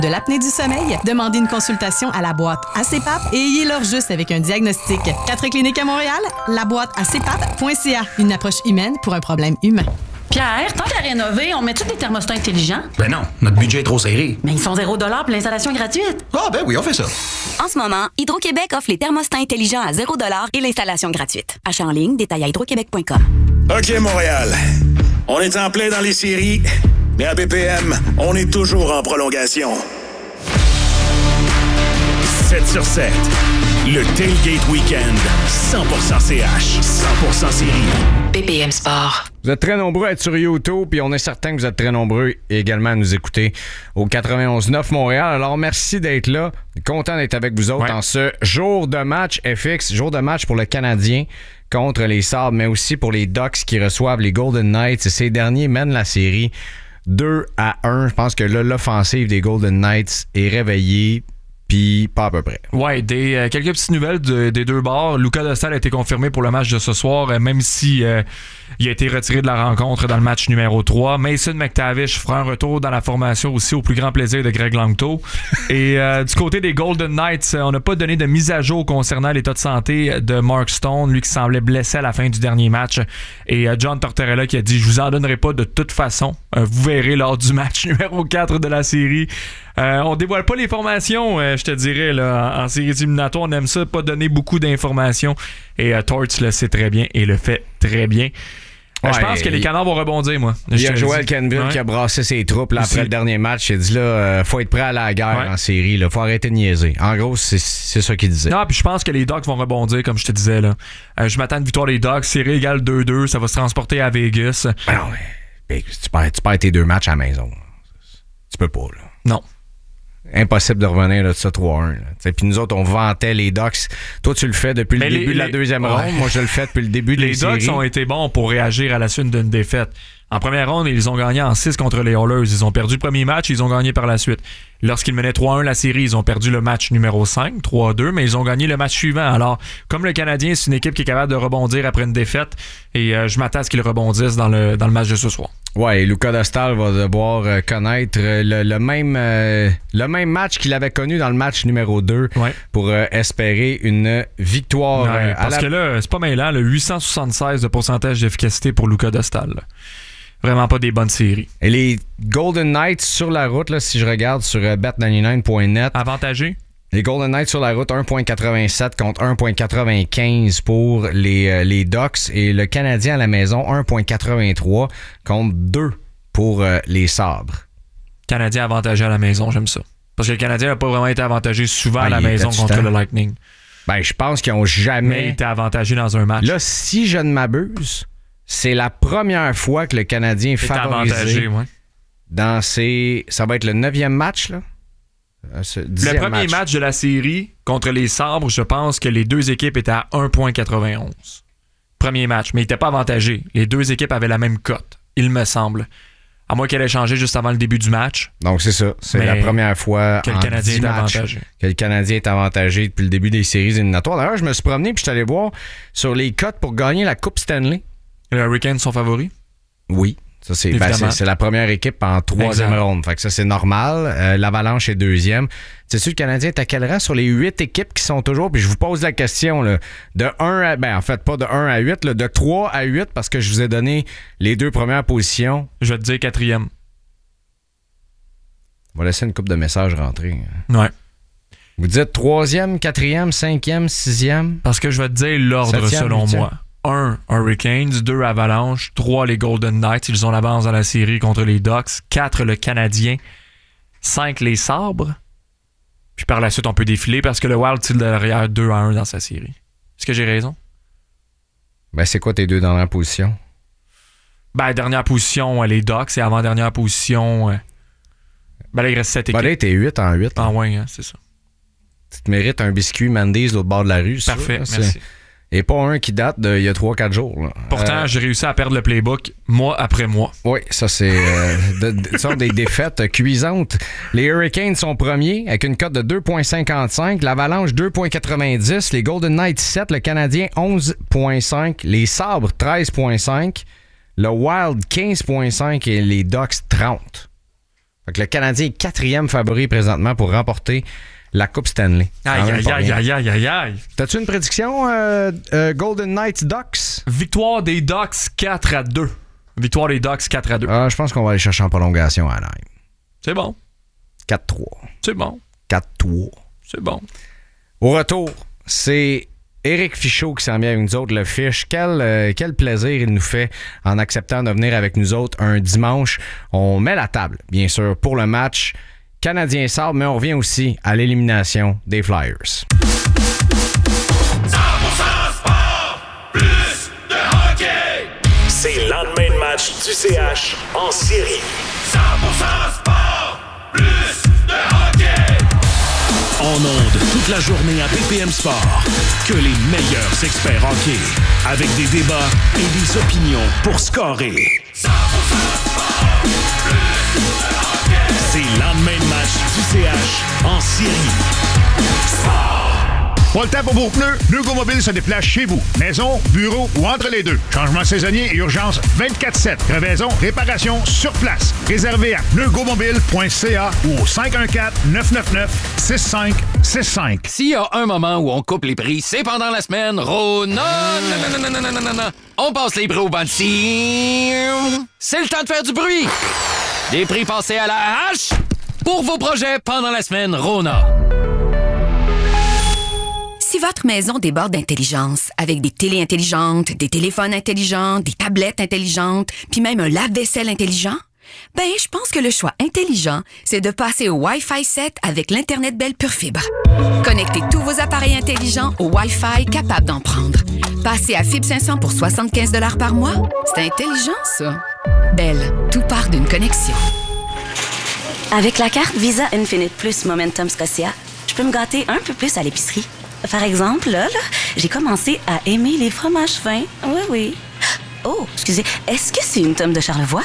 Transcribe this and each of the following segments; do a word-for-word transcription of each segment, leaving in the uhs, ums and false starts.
De l'apnée du sommeil? Demandez une consultation à la boîte A C P A P et ayez-leur juste avec un diagnostic. Quatre cliniques à Montréal, la boîte A C P A P point C A. Une approche humaine pour un problème humain. Pierre, tant qu'à rénover, on met-tu des thermostats intelligents? Ben non, notre budget est trop serré. Mais ils sont zéro dollar pour l'installation gratuite. Ah ben oui, on fait ça. En ce moment, Hydro-Québec offre les thermostats intelligents à zéro dollar et l'installation gratuite. Achat en ligne, détail à hydroquébec point com. OK, Montréal. On est en plein dans les séries, mais à B P M, on est toujours en prolongation. sept sur sept. Le Tailgate Weekend. cent pour cent C H. cent pour cent série. B P M Sport. Vous êtes très nombreux à être sur YouTube, puis on est certain que vous êtes très nombreux également à nous écouter au quatre-vingt-onze neuf Montréal. Alors, merci d'être là. Content d'être avec vous autres ouais. en ce jour de match F X, jour de match pour le Canadien contre les Sabres, mais aussi pour les Ducks qui reçoivent les Golden Knights. Et ces derniers mènent la série deux à un. Je pense que là, l'offensive des Golden Knights est réveillée. Puis pas à peu près. Ouais, des, euh, quelques petites nouvelles de, des deux bords. Luca Dostal a été confirmé pour le match de ce soir, euh, même si euh, il a été retiré de la rencontre dans le match numéro trois. Mason McTavish fera un retour dans la formation aussi au plus grand plaisir de Greg Langto. Et euh, du côté des Golden Knights, on n'a pas donné de mise à jour concernant l'état de santé de Mark Stone, lui qui semblait blessé à la fin du dernier match. Et euh, John Tortorella qui a dit « Je vous en donnerai pas de toute façon. Euh, vous verrez lors du match numéro quatre de la série. » Euh, on dévoile pas les formations, euh, je te dirais, là, en, en séries éliminatoires. On aime ça, pas donner beaucoup d'informations. Et euh, Torts le sait très bien et le fait très bien. Euh, ouais, je pense que les Canards vont rebondir, moi. Il y a Joel Kenville ouais. qui a brassé ses troupes là, après le dernier match. Il a dit là, euh, faut être prêt à la guerre ouais. en série. Là, faut arrêter de niaiser. En gros, c'est, c'est ça qu'il disait. Non, puis je pense que les Ducks vont rebondir, comme je te disais. Là. Euh, je m'attends à une victoire des Ducks. Série égale deux deux. Ça va se transporter à Vegas. Ben non, mais tu perds, tu perds tes deux matchs à la maison. Tu peux pas, là. Non. Impossible de revenir là, de ça trois un. Puis nous autres, on vantait les Ducks. Toi, tu le fais depuis mais le début les, de la deuxième les... ronde. Ouais. Moi, je le fais depuis le début de les séries. Les Ducks ont été bons pour réagir à la suite d'une défaite. En première ronde, ils ont gagné en six contre les Oilers. Ils ont perdu le premier match, ils ont gagné par la suite. Lorsqu'ils menaient trois un la série, ils ont perdu le match numéro cinq, trois deux, mais ils ont gagné le match suivant. Alors, comme le Canadien, c'est une équipe qui est capable de rebondir après une défaite, et euh, je m'attends à ce qu'ils rebondissent dans le, dans le match de ce soir. Ouais, Luca Dostal va devoir euh, connaître le, le, même, euh, le même match qu'il avait connu dans le match numéro deux ouais. pour euh, espérer une victoire. Ouais, euh, parce la... que là, c'est pas mêlant, le huit cent soixante-seize de pourcentage d'efficacité pour Luca Dostal. Là. Vraiment pas des bonnes séries. Et les Golden Knights sur la route, là, si je regarde sur euh, bet quatre-vingt-dix-neuf point net. Avantagé? Les Golden Knights sur la route, un virgule quatre-vingt-sept contre un virgule quatre-vingt-quinze pour les, euh, les Ducks. Et le Canadien à la maison, un virgule quatre-vingt-trois contre deux pour euh, les Sabres. Canadien avantagé à la maison, j'aime ça. Parce que le Canadien n'a pas vraiment été avantagé souvent ah, à la maison contre temps. le Lightning. Ben, je pense qu'ils n'ont jamais Mais été avantagé dans un match. Là, si je ne m'abuse, c'est la première fois que le Canadien est favorisé ouais. dans ses... Ça va être le neuvième match, là? Le premier match. match de la série contre les Sabres, je pense que les deux équipes étaient à un virgule quatre-vingt-onze. Premier match, mais ils n'étaient pas avantagés. Les deux équipes avaient la même cote, il me semble. À moins qu'elle ait changé juste avant le début du match. Donc c'est ça. C'est mais la première fois que le Canadien est avantagé. Que le Canadien est avantagé depuis le début des séries éliminatoires. D'ailleurs, je me suis promené et je suis allé voir sur les cotes pour gagner la Coupe Stanley. Les Hurricanes sont favoris? Oui. Ça, c'est, ben, c'est, c'est la première équipe en troisième ronde. Fait que ça, c'est normal. Euh, L'Avalanche est deuxième. Tu sais, le Canadien est à quel rang sur les huit équipes qui sont toujours? Puis je vous pose la question, là, de un à... Ben, en fait, pas de un à huit, là, de trois à huit, parce que je vous ai donné les deux premières positions. Je vais te dire quatrième. On va laisser une couple de messages rentrer. Ouais. Vous dites troisième, quatrième, cinquième, sixième? Parce que je vais te dire l'ordre septième, selon huitième. moi. un Hurricanes, deux Avalanche, trois les Golden Knights, ils ont l'avance dans la série contre les Ducks, quatre le Canadien, cinq les Sabres, puis par la suite on peut défiler parce que le Wild tire derrière deux à un dans sa série. Est-ce que j'ai raison? Ben c'est quoi tes deux dernières positions? Ben dernière position les Ducks et avant-dernière position ben là il reste sept équipes. Ben là t'es huit en huit. Ah ouais, hein, c'est ça. Tu te mérites un biscuit Mendy's l'autre bord de la rue. Parfait, ça, merci. Et pas un qui date d'il y a trois quatre jours. Là. Pourtant, euh, j'ai réussi à perdre le playbook mois après mois. Oui, ça, c'est euh, de, de, sont des défaites cuisantes. Les Hurricanes sont premiers avec une cote de deux virgule cinquante-cinq. L'Avalanche, deux virgule quatre-vingt-dix. Les Golden Knights, sept. Le Canadien, onze virgule cinq. Les Sabres, treize virgule cinq. Le Wild, quinze virgule cinq. Et les Ducks, trente. Fait que le Canadien est quatrième favori présentement pour remporter la Coupe Stanley. Aïe, aïe, aïe, aïe, aïe, aïe, aïe. T'as-tu une prédiction, euh, euh, Golden Knights Ducks? Victoire des Ducks quatre à deux. Victoire des Ducks quatre à deux. Ah, je pense qu'on va aller chercher en prolongation à Anaheim. C'est bon. quatre trois. C'est bon. quatre trois. C'est bon. Au retour, c'est Éric Fichaud qui s'en vient avec nous autres, le Fish. Quel, euh, quel plaisir il nous fait en acceptant de venir avec nous autres un dimanche. On met la table, bien sûr, pour le match Canadien-Sabres, mais on revient aussi à l'élimination des Flyers. cent pour cent sport, plus de hockey. C'est le lendemain de match du C H en série. cent pour cent sport, plus de hockey. En ondes toute la journée à B P M Sport. Que les meilleurs experts hockey. Avec des débats et des opinions pour scorer. cent pour cent sport, plus de hockey. C'est le lendemain de match du C H en série. Sport. Pas le temps pour vos pneus? Neugo Mobile se déplace chez vous. Maison, bureau ou entre les deux. Changement saisonnier et urgence vingt-quatre sept. Crevaison, réparation sur place. Réservé à neugomobile point c a ou au cinq un quatre, neuf neuf neuf, six cinq six cinq. S'il y a un moment où on coupe les prix, c'est pendant la semaine Rona. Non, non, non, non, non, non, non, non. On passe les prix au banc de cire. C'est le temps de faire du bruit. Des prix passés à la hache pour vos projets pendant la semaine Rona. Si votre maison déborde d'intelligence, avec des télés intelligentes, des téléphones intelligents, des tablettes intelligentes, puis même un lave-vaisselle intelligent, ben, je pense que le choix intelligent, c'est de passer au Wi-Fi sept avec l'Internet Bell Pure Fibre. Connectez tous vos appareils intelligents au Wi-Fi capable d'en prendre. Passez à Fibre cinq cents pour soixante-quinze dollars par mois. C'est intelligent, ça. Bell, tout part d'une connexion. Avec la carte Visa Infinite Plus Momentum Scotia, je peux me gâter un peu plus à l'épicerie. Par exemple, là, là, j'ai commencé à aimer les fromages fins. Oui, oui. Oh, excusez, est-ce que c'est une tome de Charlevoix?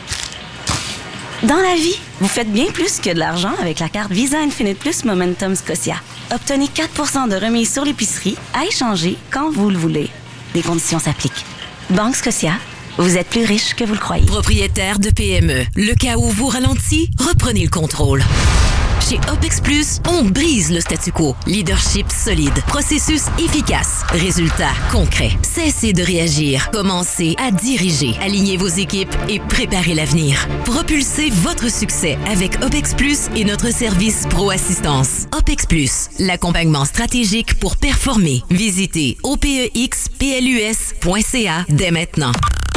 Dans la vie, vous faites bien plus que de l'argent avec la carte Visa Infinite Plus Momentum Scotia. Obtenez quatre pour cent de remise sur l'épicerie à échanger quand vous le voulez. Des conditions s'appliquent. Banque Scotia, vous êtes plus riche que vous le croyez. Propriétaire de P M E, le cas où vous ralentit, reprenez le contrôle. Chez OPEX Plus, on brise le statu quo. Leadership solide, processus efficace, résultats concrets. Cessez de réagir, commencez à diriger. Alignez vos équipes et préparez l'avenir. Propulsez votre succès avec OPEX Plus et notre service Pro Assistance. OPEX Plus, l'accompagnement stratégique pour performer. Visitez O P E X P L U S point C A dès maintenant.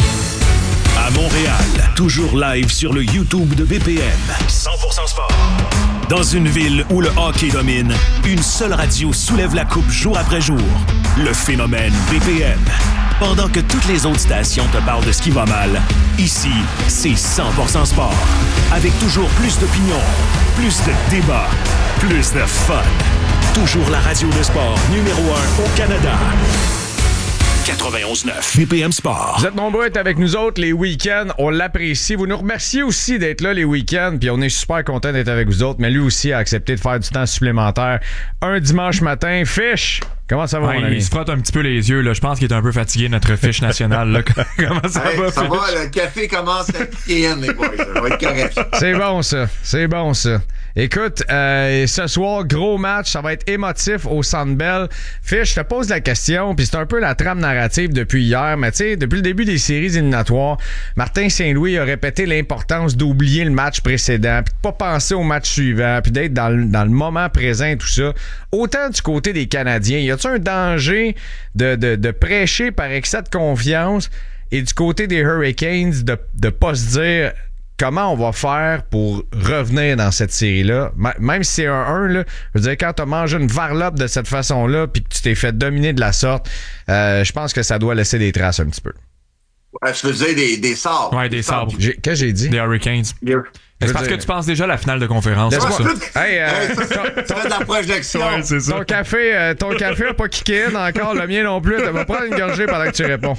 À Montréal, toujours live sur le YouTube de B P M. cent pour cent sport. Dans une ville où le hockey domine, une seule radio soulève la coupe jour après jour. Le phénomène B P M. Pendant que toutes les autres stations te parlent de ce qui va mal, ici, c'est cent pour cent sport. Avec toujours plus d'opinions, plus de débats, plus de fun. Toujours la radio de sport numéro un au Canada. quatre-vingt-onze neuf B P M Sport. Vous êtes nombreux à être avec nous autres les week-ends. On l'apprécie. Vous nous remerciez aussi d'être là les week-ends. Puis on est super content d'être avec vous autres. Mais lui aussi a accepté de faire du temps supplémentaire un dimanche matin. Fish, comment ça va, ouais, mon ami? Il se frotte un petit peu les yeux. Là. Je pense qu'il est un peu fatigué, notre Fish national. Là. Comment ça hey, va, Ça Fish? va, le café commence à piquer in, les boys. Ça va être correct. C'est bon, ça. C'est bon, ça. Écoute, euh, ce soir, gros match, ça va être émotif au Centre Bell. Fish, je te pose la question, puis c'est un peu la trame narrative depuis hier, mais tu sais, depuis le début des séries éliminatoires, Martin Saint-Louis a répété l'importance d'oublier le match précédent, puis de pas penser au match suivant, puis d'être dans le, dans le moment présent et tout ça. Autant du côté des Canadiens, y a-t-il un danger de, de, de prêcher par excès de confiance, et du côté des Hurricanes, de ne pas se dire... Comment on va faire pour revenir dans cette série-là? Même si c'est un un, là, je veux dire, quand tu as mangé une varlope de cette façon-là puis que tu t'es fait dominer de la sorte, euh, je pense que ça doit laisser des traces un petit peu. Ouais, je faisais des, des sabres. Ouais, des, des sabres. J'ai, qu'est-ce que j'ai dit? Des Hurricanes. Yeah. C'est parce dire... que tu penses déjà à la finale de conférence. Laisse-moi ça. Hey, euh, hey, ça, ton, ton, de la projection. Ouais, c'est ça. Ton café, euh, ton café n'a pas kické in encore, le mien non plus. Tu vas prendre une gorgée pendant que tu réponds.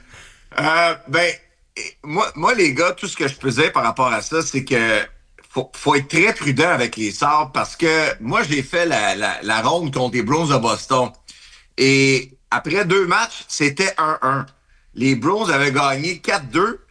Euh, ben... Moi, moi, les gars, tout ce que je faisais par rapport à ça, c'est que faut, faut être très prudent avec les sabres parce que moi, j'ai fait la, la, la ronde contre les Bruins de Boston. Et après deux matchs, c'était un un. Les Bruins avaient gagné quatre deux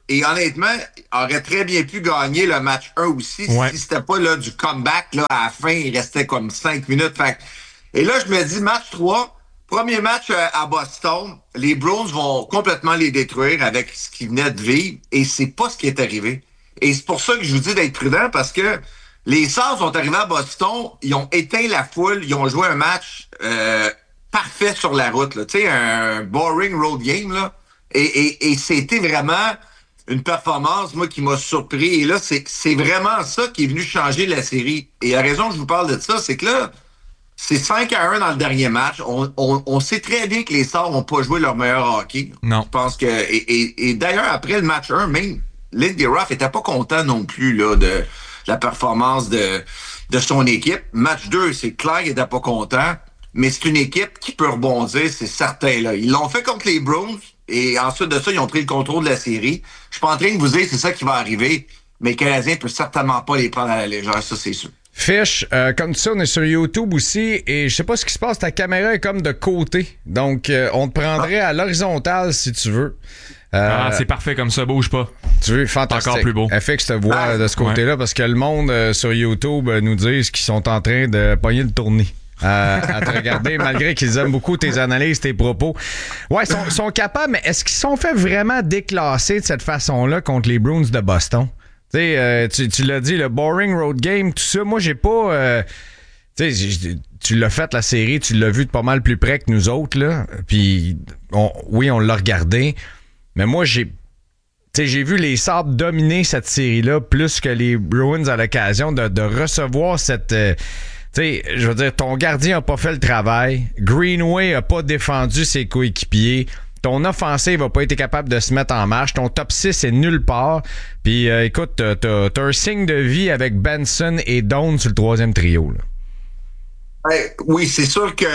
Et honnêtement, aurait très bien pu gagner le match un aussi ouais. si c'était pas là, du comeback. Là, à la fin, il restait comme cinq minutes. Fait. Et là, je me dis, match trois, premier match à Boston, les Bruins vont complètement les détruire avec ce qu'ils venaient de vivre. Et c'est pas ce qui est arrivé. Et c'est pour ça que je vous dis d'être prudent, parce que les Sabres sont arrivés à Boston, ils ont éteint la foule, ils ont joué un match euh, parfait sur la route. Tu sais, un boring road game. Là. Et, et, et c'était vraiment... une performance, moi, qui m'a surpris. Et là, c'est, c'est vraiment ça qui est venu changer la série. Et la raison que je vous parle de ça, c'est que là, c'est cinq à un dans le dernier match. On, on, on sait très bien que les Sabres n'ont pas joué leur meilleur hockey. Non. Je pense que... Et, et, et d'ailleurs, après le match un, même Lindy Ruff était pas content non plus là, de la performance de, de son équipe. Match deux, c'est clair qu'il était pas content. Mais c'est une équipe qui peut rebondir, c'est certain. Là. Ils l'ont fait contre les Bruins. Et ensuite de ça, ils ont pris le contrôle de la série. Je suis pas en train de vous dire que c'est ça qui va arriver, mais le Canadien peut certainement pas les prendre à la légère, ça c'est sûr. Fish, euh, comme ça, on est sur YouTube aussi, et je sais pas ce qui se passe, ta caméra est comme de côté, donc euh, on te prendrait ah. à l'horizontale si tu veux. Euh, ah, c'est parfait comme ça, bouge pas. Tu veux, fantastique. Encore plus beau. F X te voit ah, de ce côté-là, ouais. parce que le monde euh, sur YouTube euh, nous dit qu'ils sont en train de pogner le tournis. Euh, à te regarder, malgré qu'ils aiment beaucoup tes analyses, tes propos. Ouais, ils sont, sont capables, mais est-ce qu'ils sont fait vraiment déclasser de cette façon-là contre les Bruins de Boston? T'sais, euh, tu, tu l'as dit, le boring road game, tout ça, moi, j'ai pas... Euh, tu sais, tu l'as fait, la série, tu l'as vu de pas mal plus près que nous autres, là. Puis, on, oui, on l'a regardé, mais moi, j'ai... T'sais, j'ai vu les Sabres dominer cette série-là plus que les Bruins à l'occasion de, de recevoir cette... Euh, tu sais, je veux dire, ton gardien a pas fait le travail. Greenway a pas défendu ses coéquipiers. Ton offensive a pas été capable de se mettre en marche. Ton top six est nulle part. Puis, euh, écoute, t'as, t'as, t'as un signe de vie avec Benson et Doan sur le troisième trio. Là. Ouais, oui, c'est sûr que,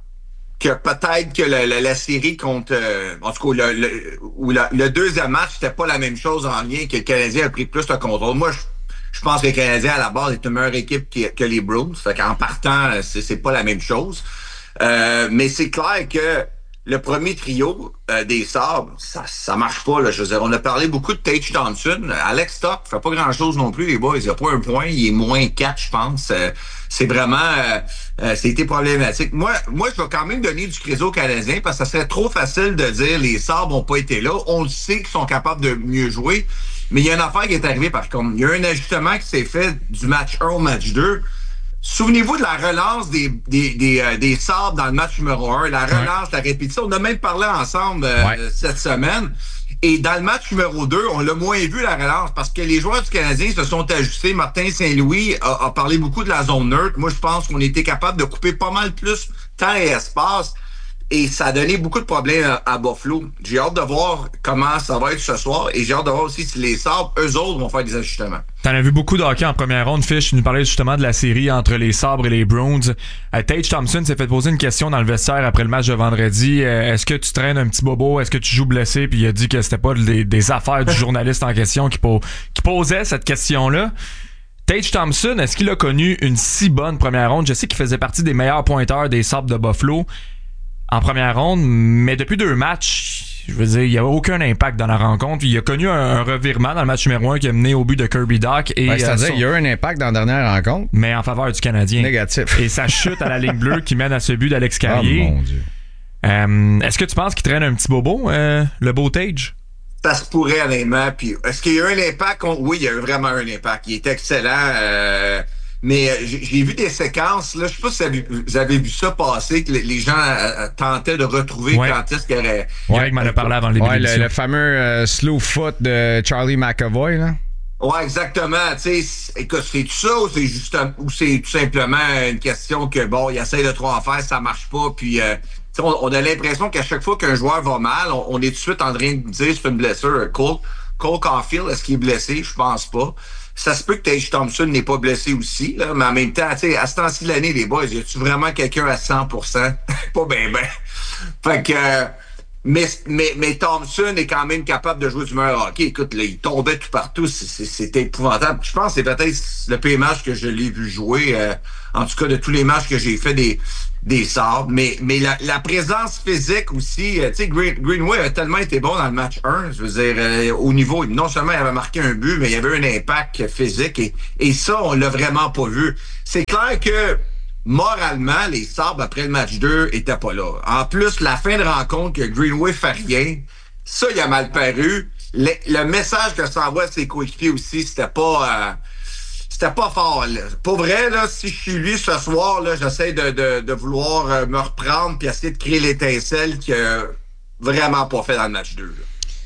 que peut-être que la, la, la série contre... Euh, en tout cas, le, le, ou la, le deuxième match, c'était pas la même chose en lien, que le Canadien a pris plus le contrôle. Moi, je Je pense que le Canadien, à la base, est une meilleure équipe que, que les Bruins. Fait qu'en partant, c'est, c'est pas la même chose. Euh, mais c'est clair que le premier trio euh, des Sabres, ça, ça marche pas. Là. Je veux dire, on a parlé beaucoup de Tage Thompson. Alex Stock fait pas grand-chose non plus, les boys. Il a pas un point. Il est moins quatre, je pense. Euh, c'est vraiment... Euh, euh, c'était problématique. Moi, moi, je vais quand même donner du crédit aux Canadiens parce que ça serait trop facile de dire les Sabres n'ont pas été là. On le sait qu'ils sont capables de mieux jouer. Mais il y a une affaire qui est arrivée par contre. Il y a un ajustement qui s'est fait du match un au match deux. Souvenez-vous de la relance des, des, des, euh, des Sabres dans le match numéro un. La relance, ouais. la répétition. On a même parlé ensemble euh, ouais. cette semaine. Et dans le match numéro deux, on l'a moins vu la relance parce que les joueurs du Canadien se sont ajustés. Martin Saint-Louis a, a parlé beaucoup de la zone neutre. Moi, je pense qu'on était capable de couper pas mal plus temps et espace. Et ça a donné beaucoup de problèmes à, à Buffalo. J'ai hâte de voir comment ça va être ce soir. Et j'ai hâte de voir aussi si les Sabres, eux autres, vont faire des ajustements. T'en as vu beaucoup de hockey en première ronde, Fish. Tu nous parlais justement de la série entre les Sabres et les Bruins. Euh, Tage Thompson s'est fait poser une question dans le vestiaire après le match de vendredi. Euh, est-ce que tu traînes un petit bobo? Est-ce que tu joues blessé? Puis il a dit que c'était pas des, des affaires du journaliste en question qui, po- qui posait cette question-là. Tage Thompson, est-ce qu'il a connu une si bonne première ronde? Je sais qu'il faisait partie des meilleurs pointeurs des Sabres de Buffalo en première ronde, mais depuis deux matchs, je veux dire, il n'y a aucun impact dans la rencontre. Il a connu un, un revirement dans le match numéro un qui a mené au but de Kirby Dach. Et, ouais, c'est-à-dire euh, son... il y a eu un impact dans la dernière rencontre. Mais en faveur du Canadien. Négatif. Et sa chute à la ligne bleue qui mène à ce but d'Alex Carrier. Oh mon Dieu. Euh, est-ce que tu penses qu'il traîne un petit bobo, euh, le beau Tage? Ça se pourrait, honnêtement. Puis, est-ce qu'il y a eu un impact? Oui, il y a eu vraiment un impact. Il est excellent. Euh... Mais euh, j'ai, j'ai vu des séquences, là, je sais pas si vous avez vu ça passer, que les, les gens euh, tentaient de retrouver ouais. quand est-ce qu'il y aurait... Ouais, il m'en a parlé avant le début ouais, de le, le fameux euh, slow foot de Charlie McAvoy, là. Ouais, exactement. Tu sais, écoute, c'est tout ça ou c'est juste ou c'est tout simplement une question que, bon, il essaie de trop en faire, ça marche pas, puis... Euh, on, on a l'impression qu'à chaque fois qu'un joueur va mal, on, on est tout de suite en train de dire c'est une blessure. Cole, Cole Caulfield, est-ce qu'il est blessé? Je pense pas. Ça se peut que Tage Thompson n'est pas blessé aussi, là, mais en même temps, tu sais, à ce temps-ci de l'année, les boys, y a-tu vraiment quelqu'un à cent pour cent? Pas ben ben. Fait que, euh, Mais, mais, mais Thompson est quand même capable de jouer du meilleur hockey. Écoute, là, il tombait tout partout. C'est, c'était épouvantable. Je pense que c'est peut-être le pire match que je l'ai vu jouer. Euh, en tout cas, de tous les matchs que j'ai fait des, des Sabres. Mais, mais la, la présence physique aussi. Euh, tu sais, Green, Greenway a tellement été bon dans le match un. Je veux dire, euh, au niveau, non seulement il avait marqué un but, mais il y avait un impact physique. Et, et ça, on l'a vraiment pas vu. C'est clair que moralement, les Sabres, après le match deux, étaient pas là. En plus, la fin de rencontre, que Greenway fait rien, ça, il a mal paru. Le, le message que ça envoie à ses coéquipiers aussi, c'était pas... Euh, c'était pas fort, là. Pour vrai, là, si je suis lui ce soir, là, j'essaie de, de, de vouloir euh, me reprendre puis essayer de créer l'étincelle qu'il a vraiment pas fait dans le match deux, là.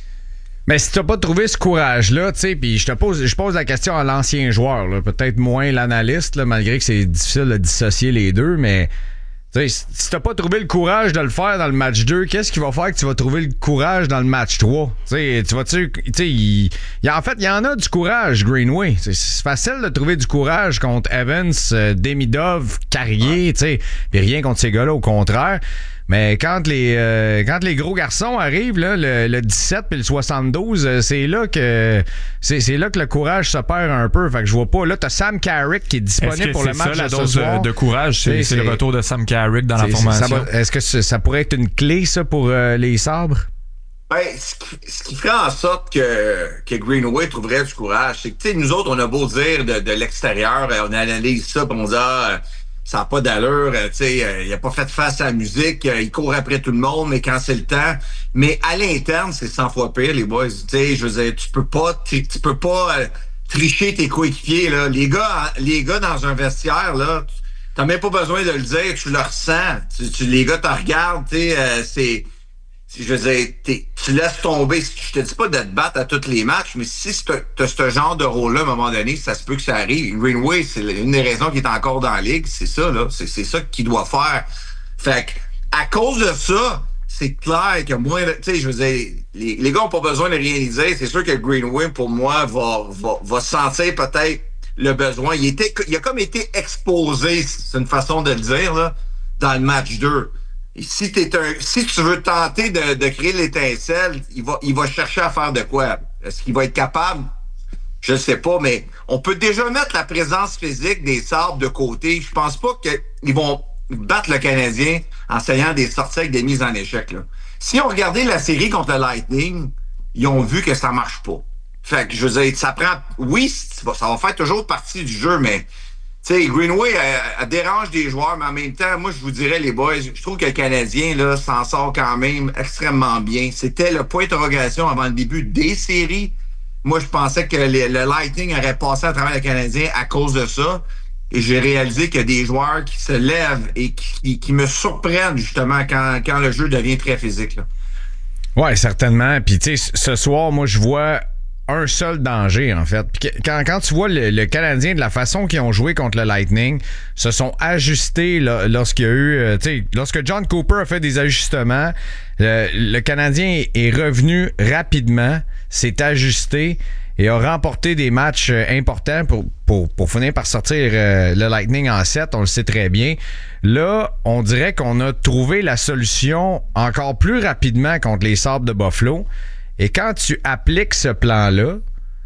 Mais si t'as pas trouvé ce courage-là, tu sais, puis je te pose, je pose la question à l'ancien joueur, là, peut-être moins l'analyste, là, malgré que c'est difficile de dissocier les deux, mais tu sais, si t'as pas trouvé le courage de le faire dans le match deux, qu'est-ce qui va faire que tu vas trouver le courage dans le match trois? Tu sais, tu vas, tu sais, il, il, en fait, il y en a du courage, Greenway. C'est, c'est facile de trouver du courage contre Evans, euh, Demidov, Carrier, tu sais, puis rien contre ces gars-là, au contraire. Mais quand les euh, quand les gros garçons arrivent, là, le, le dix-sept puis le soixante-douze, euh, c'est là que c'est, c'est là que le courage se perd un peu. Fait que je vois pas. Là, t'as Sam Carrick qui est disponible est pour le match ça, de la dose ce soir. de courage, c'est, c'est, c'est le retour de Sam Carrick dans la formation. Ça va, est-ce que ça, ça pourrait être une clé, ça, pour euh, les Sabres? Ben, ce qui, ce qui ferait en sorte que, que Greenway trouverait du courage, c'est que, tu sais, nous autres, on a beau dire de, de l'extérieur, on analyse ça, puis on dit, ah, ça n'a pas d'allure, tu sais, il n'a pas fait face à la musique, il court après tout le monde, mais quand c'est le temps. Mais à l'interne, c'est cent fois pire, les boys. Tu sais, je veux dire, tu peux pas, tu peux pas euh, tricher tes coéquipiers, là. Les gars, les gars dans un vestiaire, là, t'as même pas besoin de le dire, tu le ressens. Tu, tu, les gars te regardent, tu sais, euh, c'est... Je veux dire, tu laisses tomber. Je te dis pas de te battre à tous les matchs, mais si tu as ce genre de rôle-là, à un moment donné, ça se peut que ça arrive. Greenway, c'est une des raisons qu'il est encore dans la ligue. C'est ça, là. C'est, c'est ça qu'il doit faire. Fait que, à cause de ça, c'est clair que moi, tu sais, je veux dire, les, les gars ont pas besoin de rien dire. C'est sûr que Greenway, pour moi, va, va, va sentir peut-être le besoin. Il était, il a comme été exposé, c'est une façon de le dire, là, dans le match deux. Et si t'es un, si tu veux tenter de, de créer l'étincelle, il va, il va chercher à faire de quoi? Est-ce qu'il va être capable? Je sais pas, mais on peut déjà mettre la présence physique des Sabres de côté. Je pense pas qu'ils vont battre le Canadien en essayant des sorties avec des mises en échec, là. Si on regardait la série contre le Lightning, ils ont vu que ça marche pas. Fait que, je veux dire, ça prend, oui, ça va faire toujours partie du jeu, mais tu sais, Greenway, elle, elle dérange des joueurs, mais en même temps, moi, je vous dirais, les boys, je trouve que le Canadien, là, s'en sort quand même extrêmement bien. C'était le point d'interrogation avant le début des séries. Moi, je pensais que les, le Lightning aurait passé à travers le Canadien à cause de ça. Et j'ai réalisé qu'il y a des joueurs qui se lèvent et qui, qui me surprennent, justement, quand, quand le jeu devient très physique, là. Ouais, certainement. Puis, tu sais, ce soir, moi, je vois un seul danger, en fait. Puis quand, quand tu vois le, le Canadien, de la façon qu'ils ont joué contre le Lightning, se sont ajustés là, lorsqu'il y a eu... Euh, tu sais, lorsque John Cooper a fait des ajustements, le, le Canadien est revenu rapidement, s'est ajusté et a remporté des matchs importants pour, pour, pour finir par sortir euh, le Lightning en sept, on le sait très bien. Là, on dirait qu'on a trouvé la solution encore plus rapidement contre les Sabres de Buffalo. Et quand tu appliques ce plan-là,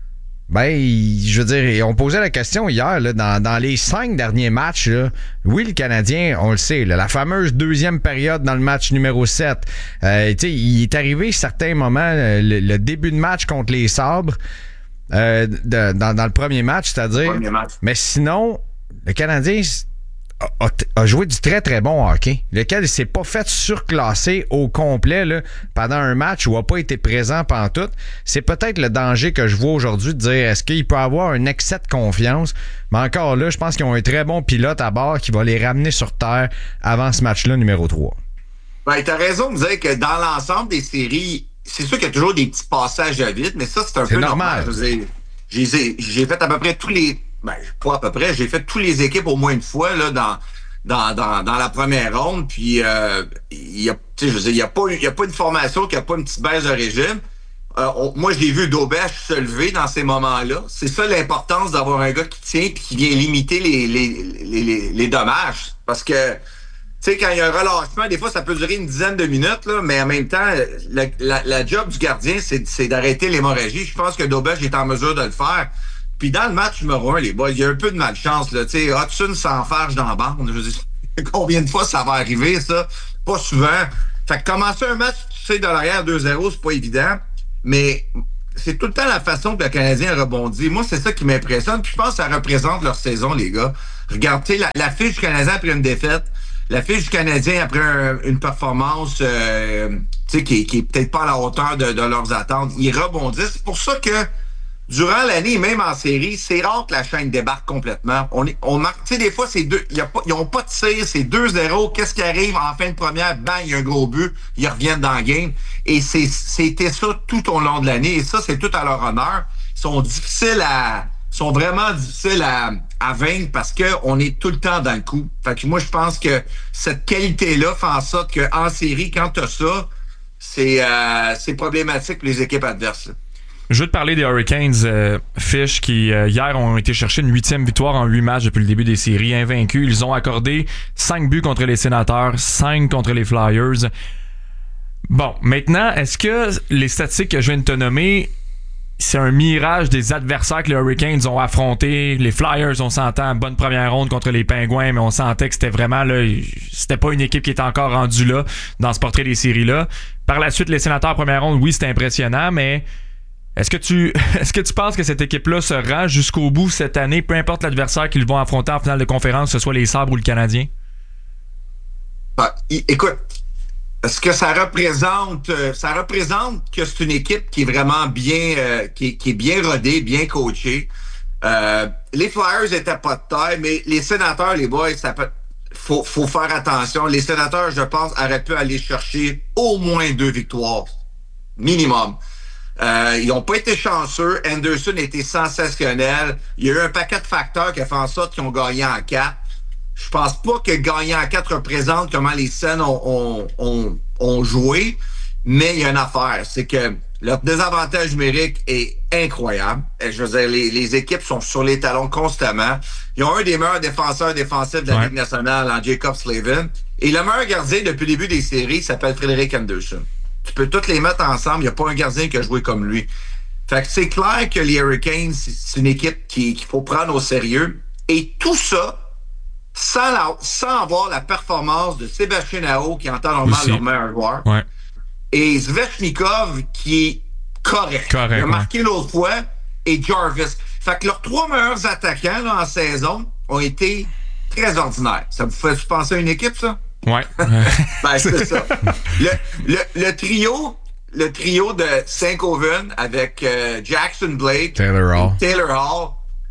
ben, je veux dire, on posait la question hier, là, dans, dans les cinq derniers matchs, là, oui, le Canadien, on le sait, là, la fameuse deuxième période dans le match numéro sept, euh, tu sais, il est arrivé certains moments, le, le début de match contre les Sabres, euh, de, dans, dans le premier match, c'est-à-dire, match. Mais sinon, le Canadien A, a joué du très très bon hockey, lequel il s'est pas fait surclasser au complet là, pendant un match où il n'a pas été présent pantoute. C'est peut-être le danger que je vois aujourd'hui de dire est-ce qu'il peut avoir un excès de confiance, mais encore là, je pense qu'ils ont un très bon pilote à bord qui va les ramener sur terre avant ce match-là numéro trois. Ben, t'as raison de dire que dans l'ensemble des séries, c'est sûr qu'il y a toujours des petits passages à vide, mais ça, c'est un c'est peu normal. normal. Je veux dire, j'ai, j'ai fait à peu près tous les Ben, pas à peu près. J'ai fait toutes les équipes au moins une fois là dans dans dans, dans la première ronde. Puis euh, il y a, tu sais, je veux dire, il y a pas il y a pas une formation qui a pas une petite baisse de régime. Euh, on, moi, j'ai vu Dobech se lever dans ces moments-là. C'est ça l'importance d'avoir un gars qui tient et qui vient limiter les les les, les, les dommages. Parce que Tu sais, quand il y a un relâchement, des fois, ça peut durer une dizaine de minutes, là, mais en même temps, la, la, la job du gardien, c'est, c'est d'arrêter l'hémorragie. Je pense que Dobej est en mesure de le faire. Puis dans le match numéro un, les boys, il y a un peu de malchance. Tu sais, Hudson s'enfarge dans la bande. Je veux dire, combien de fois ça va arriver, ça? Pas souvent. Fait que commencer un match, tu sais, de l'arrière deux zéro, c'est pas évident. Mais c'est tout le temps la façon que le Canadien rebondit. Moi, c'est ça qui m'impressionne. Puis je pense que ça représente leur saison, les gars. Regardez, la, la fiche du Canadien après une défaite, la fiche du Canadien après un, une performance euh, tu sais, qui, qui est peut-être pas à la hauteur de, de leurs attentes. Ils rebondissent. C'est pour ça que durant l'année, même en série, c'est rare que la chaîne débarque complètement. On, est, on marque, tu sais, des fois, c'est deux, y a pas, ils n'ont pas de tir, c'est deux zéro. Qu'est-ce qui arrive en fin de première? Bang, il y a un gros but. Ils reviennent dans le game. Et c'est, c'était ça tout au long de l'année. Et ça, c'est tout à leur honneur. Ils sont difficiles à, sont vraiment difficiles à, à vaincre parce que on est tout le temps dans le coup. Fait que moi, je pense que cette qualité-là fait en sorte qu'en série, quand tu as ça, c'est, euh, c'est problématique pour les équipes adverses. Là. Je veux te parler des Hurricanes, euh, Fish, qui euh, hier ont été chercher une huitième victoire en huit matchs depuis le début des séries, invaincus. Ils ont accordé cinq buts contre les Sénateurs, cinq contre les Flyers. Bon, maintenant, est-ce que les statistiques que je viens de te nommer, c'est un mirage des adversaires que les Hurricanes ont affrontés? Les Flyers, on s'entend, bonne première ronde contre les Pingouins, mais on sentait que c'était vraiment là, c'était pas une équipe qui était encore rendue là dans ce portrait des séries-là. Par la suite, les Sénateurs, première ronde, oui, c'était impressionnant, mais Est-ce que tu est-ce que tu penses que cette équipe-là se rend jusqu'au bout cette année, peu importe l'adversaire qu'ils vont affronter en finale de conférence, que ce soit les Sabres ou le Canadien? Bah, écoute, est-ce que ça représente euh, ça représente que c'est une équipe qui est vraiment bien euh, qui, qui est bien rodée, bien coachée. Euh, les Flyers étaient pas de taille, mais les Sénateurs, les boys, ça peut faut faut faire attention. Les Sénateurs, je pense, auraient pu aller chercher au moins deux victoires minimum. Euh, ils n'ont pas été chanceux. Anderson a été sensationnel. Il y a eu un paquet de facteurs qui a fait en sorte qu'ils ont gagné en quatre. Je pense pas que gagner en quatre représente comment les scènes ont, ont, ont, ont joué, mais il y a une affaire, c'est que leur désavantage numérique est incroyable. Et je veux dire, les, les équipes sont sur les talons constamment. Ils ont un des meilleurs défenseurs défensifs de la ouais. Ligue nationale en Jacob Slavin. Et le meilleur gardien depuis le début des séries s'appelle Frederik Anderson. Tu peux toutes les mettre ensemble. Il n'y a pas un gardien qui a joué comme lui. Fait que c'est clair que les Hurricanes, c'est une équipe qui, qu'il faut prendre au sérieux. Et tout ça, sans, la, sans avoir la performance de Sébastien Aho, qui entend normalement leur meilleur joueur, ouais. et Svechnikov, qui est correct. correct Il a marqué ouais. l'autre fois, et Jarvis. Fait que leurs trois meilleurs attaquants là, en saison ont été très ordinaires. Ça vous fait penser à une équipe, ça? Ouais. ben, c'est ça. Le, le, le trio, le trio de Saint-Coven avec euh, Jackson Blake, Taylor Hall. Taylor Hall,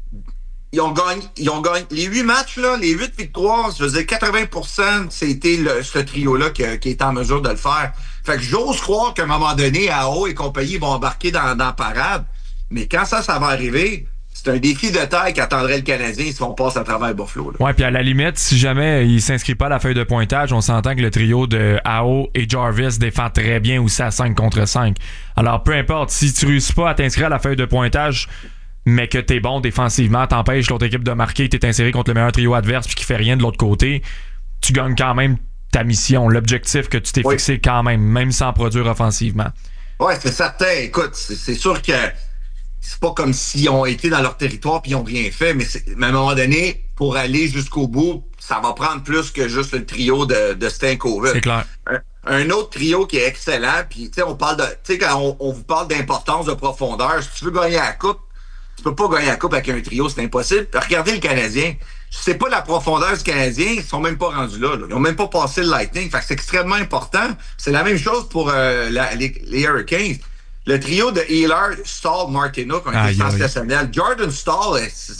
ils ont gagné, ils ont gagné les huit matchs là, les huit victoires. Je veux dire, quatre-vingts pour cent, c'était le, ce trio-là qui, qui est en mesure de le faire. Fait que j'ose croire qu'à un moment donné, Aho et compagnie vont embarquer dans, dans la parade. Mais quand ça, ça va arriver, c'est un défi de taille qu'attendrait le Canadien si on passe à travers Buffalo. Là. Ouais, puis à la limite, si jamais il s'inscrit pas à la feuille de pointage, on s'entend que le trio de Aho et Jarvis défend très bien aussi à cinq contre cinq. Alors, peu importe, si tu réussis pas à t'inscrire à la feuille de pointage, mais que t'es bon défensivement, t'empêches l'autre équipe de marquer, t'es inséré contre le meilleur trio adverse puis qui fait rien de l'autre côté, tu gagnes quand même ta mission, l'objectif que tu t'es oui. fixé quand même, même sans produire offensivement. Ouais, c'est certain. Écoute, c'est, c'est sûr que c'est pas comme s'ils ont été dans leur territoire puis ils ont rien fait, mais, c'est, mais à un moment donné, pour aller jusqu'au bout, ça va prendre plus que juste le trio de, de Stankovic. C'est clair. Un, un autre trio qui est excellent, puis tu sais, on parle de, tu sais, quand on, on vous parle d'importance, de profondeur, si tu veux gagner la coupe, tu peux pas gagner la coupe avec un trio, c'est impossible. Regardez le Canadien. C'est pas la profondeur du Canadien, ils sont même pas rendus là, là. Ils ont même pas passé le Lightning. Fait que c'est extrêmement important. C'est la même chose pour euh, la, les, les Hurricanes. Le trio de Ehlers, Stahl, Martinook ont été aïe, sensationnels. aïe. Jordan Stahl,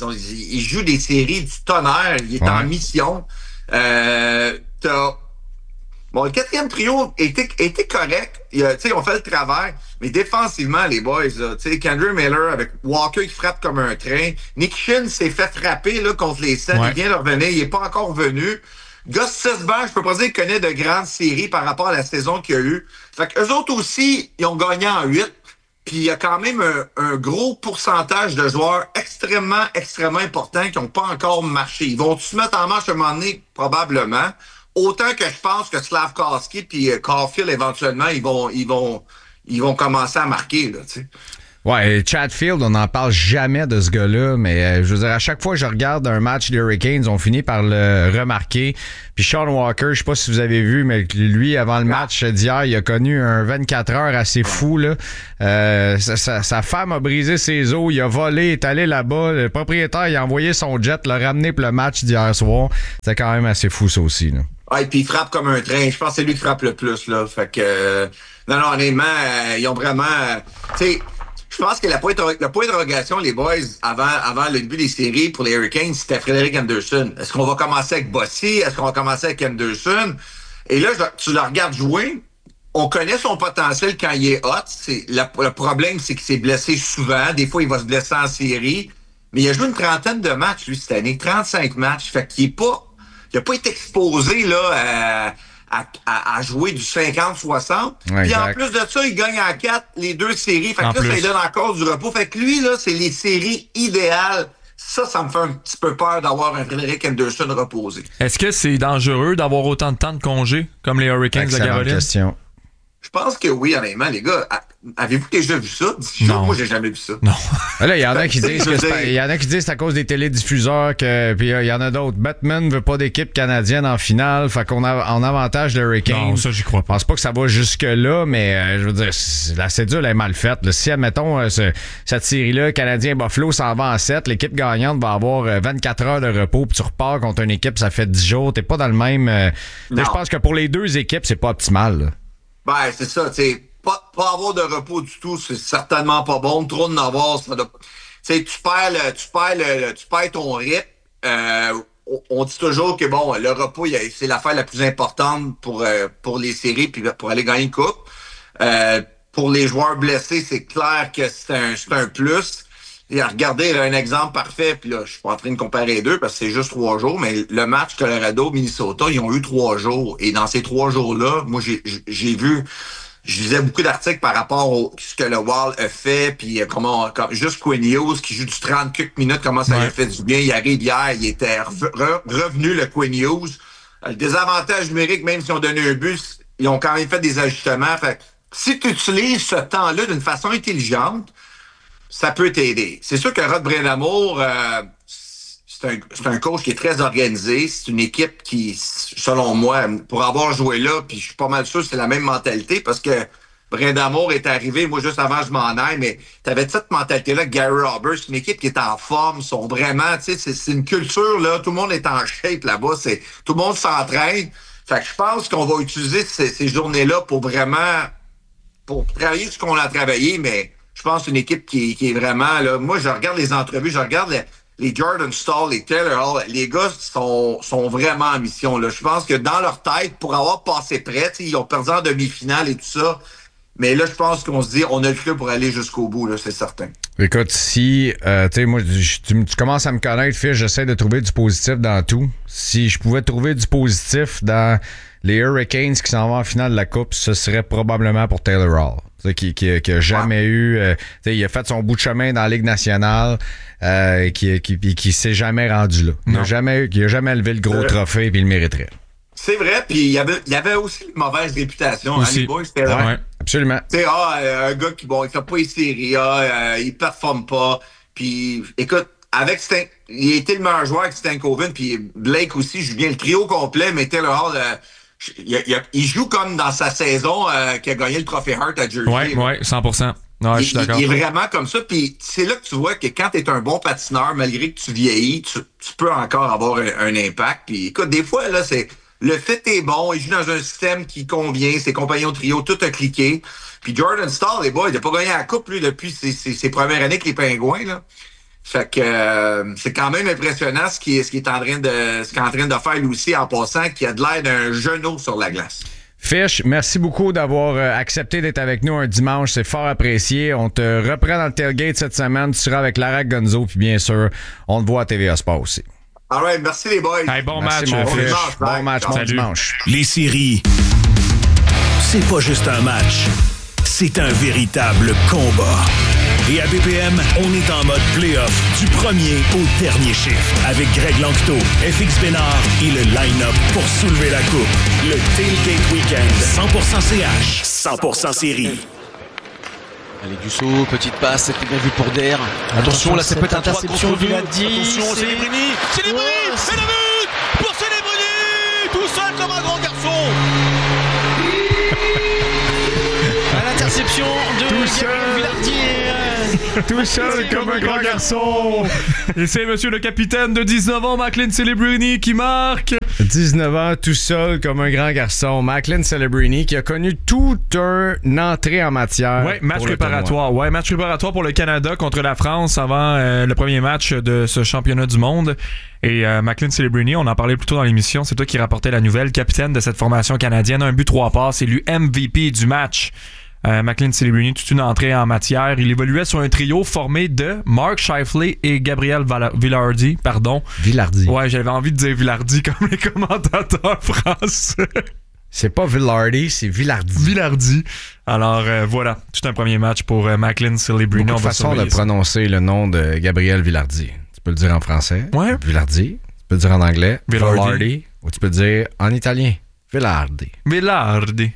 il joue des séries du tonnerre. Il est ouais. en mission. Euh, t'as... Bon, le quatrième trio était, était correct. Tu sais, on fait le travail. Mais défensivement, les boys, tu sais, Kendra Miller avec Walker qui frappe comme un train. Nick Shin s'est fait frapper là, contre les Sens. Ouais. Il vient de revenir. Il est pas encore revenu. Gus Sisberg, je peux pas dire qu'il connaît de grandes séries par rapport à la saison qu'il y a eu. Fait qu'eux autres aussi, ils ont gagné en huit. Puis il y a quand même un, un gros pourcentage de joueurs extrêmement, extrêmement importants qui n'ont pas encore marché. Ils vont se mettre en marche à un moment donné? Probablement. autant que je pense que Slavkovski puis Caulfield, éventuellement, ils vont, ils vont, ils vont commencer à marquer, là, tu sais. Ouais, Chatfield, on n'en parle jamais de ce gars-là, mais euh, je veux dire, à chaque fois que je regarde un match des Hurricanes, on finit par le remarquer. Puis Sean Walker, je sais pas si vous avez vu, mais lui, avant le match d'hier, il a connu un vingt-quatre heures assez fou, là. Euh, sa, sa, sa femme a brisé ses os, il a volé, est allé là-bas. Le propriétaire, il a envoyé son jet, l'a ramené pour le match d'hier soir. C'est quand même assez fou, ça aussi, là. Ah, et puis il frappe comme un train. Je pense que c'est lui qui frappe le plus, là. Fait que, euh, non, non, honnêtement, euh, ils ont vraiment, euh, tu sais, je pense que la point, le point d'interrogation, les boys, avant, avant le début des séries pour les Hurricanes, c'était Frédéric Anderson. Est-ce qu'on va commencer avec Bossy? Est-ce qu'on va commencer avec Anderson? Et là, tu le regardes jouer. On connaît son potentiel quand il est hot. C'est, la, le problème, c'est qu'il s'est blessé souvent. Des fois, il va se blesser en série. Mais il a joué une trentaine de matchs, lui, cette année. trente-cinq matchs. Fait qu'il est pas, il a pas été exposé, là, à, À, à, à jouer du cinquante soixante. Ouais, puis en exact. plus de ça, il gagne en quatre les deux séries. Fait que En là, plus. ça lui donne encore du repos. Fait que lui, là, c'est les séries idéales. Ça, ça me fait un petit peu peur d'avoir un Frédéric Anderson reposé. Est-ce que c'est dangereux d'avoir autant de temps de congé comme les Hurricanes de Excellente Caroline? question. Je pense que oui, honnêtement, les gars. A- Avez-vous déjà vu ça? dix jours? Non. Moi, j'ai jamais vu ça. Non. Là, il y en a qui disent Je que veux c'est, pas- dire- il y en a qui disent que c'est à cause des télédiffuseurs que puis euh, il y en a d'autres. Batman veut pas d'équipe canadienne en finale, fait qu'on a en avantage de Hurricanes. Non, ça, j'y crois Je pense pas que ça va jusque là, mais euh, je veux dire, c'est- la cédule est mal faite. Là. Si admettons euh, ce- cette série-là, Canadien Buffalo s'en va en sept, l'équipe gagnante va avoir euh, vingt-quatre heures de repos, puis tu repars contre une équipe, ça fait dix jours. T'es pas dans le même. euh, là, je pense que pour les deux équipes, c'est pas optimal. Là. Ben, c'est ça, tu sais. Pas, pas avoir de repos du tout, c'est certainement pas bon. Trop de avoir, ça doit... Tu sais, tu perds le, tu perds le, tu perds ton rythme. Euh, on, on dit toujours que, bon, le repos, il y a- c'est l'affaire la plus importante pour, euh, pour les séries puis pour aller gagner une coupe. Euh, pour les joueurs blessés, c'est clair que c'est un, c'est un plus. Et regardez, là, un exemple parfait, puis là, je suis pas en train de comparer les deux parce que c'est juste trois jours, mais le match Colorado-Minnesota, ils ont eu trois jours. Et dans ces trois jours-là, moi, j'ai, j'ai vu... Je lisais beaucoup d'articles par rapport au ce que le Wild a fait, puis euh, comment, comme, juste Quinn Hughes qui joue du trente quelques minutes, comment ça lui a fait du bien. Il arrive hier, il était re- re- revenu, le Quinn Hughes. Euh, le désavantage numérique, même si on donnait un but, ils ont quand même fait des ajustements. Fait que si tu utilises ce temps-là d'une façon intelligente, ça peut t'aider. C'est sûr que Rod Brindamour, euh, c'est un, c'est un coach qui est très organisé. C'est une équipe qui, selon moi, pour avoir joué là, puis je suis pas mal sûr que c'est la même mentalité parce que Brindamour est arrivé, moi juste avant je m'en aille, mais t'avais cette mentalité-là, Gary Roberts, une équipe qui est en forme, sont vraiment, tu sais, c'est, c'est une culture, là, tout le monde est en shape là-bas, c'est tout le monde s'entraîne. Fait que je pense qu'on va utiliser ces, ces journées-là pour vraiment, pour travailler ce qu'on a travaillé, mais je pense que c'est une équipe qui, qui est vraiment, là, moi je regarde les entrevues, je regarde les, les Jordan Stahl, les Taylor Hall, les gars sont, sont vraiment en mission. Là. Je pense que dans leur tête, pour avoir passé près, ils ont perdu en demi-finale et tout ça. Mais là, je pense qu'on se dit, on a le club pour aller jusqu'au bout, là, c'est certain. Écoute, si, euh, tu sais, moi, je- tu, tu commences à me connaître, Fish, j'essaie de trouver du positif dans tout. Si je pouvais trouver du positif dans les Hurricanes qui s'en vont en finale de la Coupe, ce serait probablement pour Taylor Hall. Tu sais, Qui, qui, qui a jamais eu... euh, tu sais, il a fait son bout de chemin dans la Ligue nationale euh, et qui, qui, qui, qui s'est jamais rendu là. Il a jamais, eu- il a jamais levé le gros Euh. trophée puis il le mériterait. C'est vrai, puis il y avait, il y avait aussi une mauvaise réputation. Hein, Aussi. les boys, c'était Ouais, absolument. Tu sais, ah, euh, un gars qui, bon, il fait pas les séries, ah, euh, il performe pas. Puis, écoute, avec Stan, il a été le meilleur joueur avec Stankoven, puis Blake aussi, je viens le trio complet, mais Taylor Hall, euh, il, il, il joue comme dans sa saison euh, qui a gagné le trophée Hart à Jersey. Ouais, là. ouais, cent pour cent. Ouais, je suis Il- il- d'accord. Il est vraiment comme ça. Puis c'est là que tu vois que quand tu es un bon patineur, malgré que tu vieillis, tu, tu peux encore avoir un, un impact. Puis écoute, des fois, là, c'est le fit est bon. Il joue dans un système qui convient. Ses compagnons de trio, tout a cliqué. Puis Jordan Stahl, les boys, il n'a pas gagné la coupe lui, depuis ses, ses, ses premières années avec les Pingouins. Là. Fait que euh, c'est quand même impressionnant ce qu'il ce qu'il est en train de ce qu'il est en train de faire lui aussi en passant, qui a de l'air d'un genou sur la glace. Fish, merci beaucoup d'avoir euh, accepté d'être avec nous un dimanche. C'est fort apprécié. On te reprend dans le tailgate cette semaine. Tu seras avec Lara Gonzo. Puis bien sûr, on te voit à T V A Sport aussi. All right, merci les boys. Hey, bon Merci, match, mon Fish. Fish. dimanche, Bon bye. match, bon Salut. dimanche. Les séries, c'est pas juste un match, c'est un véritable combat. Et à B P M, on est en mode play-off du premier au dernier chiffre avec Greg Lanctot, F X Bénard et le line-up pour soulever la coupe. Le Tailgate Weekend, cent pour cent C H, cent pour cent série. Allez, Dussault, petite passe, c'était bien vu pour Der. Attention, là, c'est peut-être interception de Villadie. Attention, Célébrini. Célébrini, Ouais, c'est le but pour Célébrini, tout seul comme un grand garçon. À l'interception de Gabriel Villardier. Tout seul comme un grand garçon. Et c'est monsieur le capitaine de dix-neuf ans, Macklin Celebrini, qui marque. dix-neuf ans, tout seul comme un grand garçon. Macklin Celebrini qui a connu toute une entrée en matière. Ouais, match pour le préparatoire. Ouais, match préparatoire pour le Canada contre la France avant euh, le premier match de ce championnat du monde. Et euh, Macklin Celebrini, on en parlait plus tôt dans l'émission, c'est toi qui rapportais la nouvelle, capitaine de cette formation canadienne, un but, trois passes, élu M V P du match. Euh, Macklin Celebrini, toute une entrée en matière. Il évoluait sur un trio formé de Mark Scheifele et Gabriel Val- Villardi. Pardon. Villardi. Ouais, j'avais envie de dire Villardi comme les commentateurs français. C'est pas Villardi, c'est Villardi. Villardi. Alors euh, voilà, tout un premier match pour euh, Macklin Celebrini. Beaucoup On de va façon de surveiller ça. prononcer le nom de Gabriel Villardi. Tu peux le dire en français. Ouais. Villardi. Tu peux le dire en anglais. Villardi. Villardi. Ou tu peux le dire en italien. Villardi. Villardi.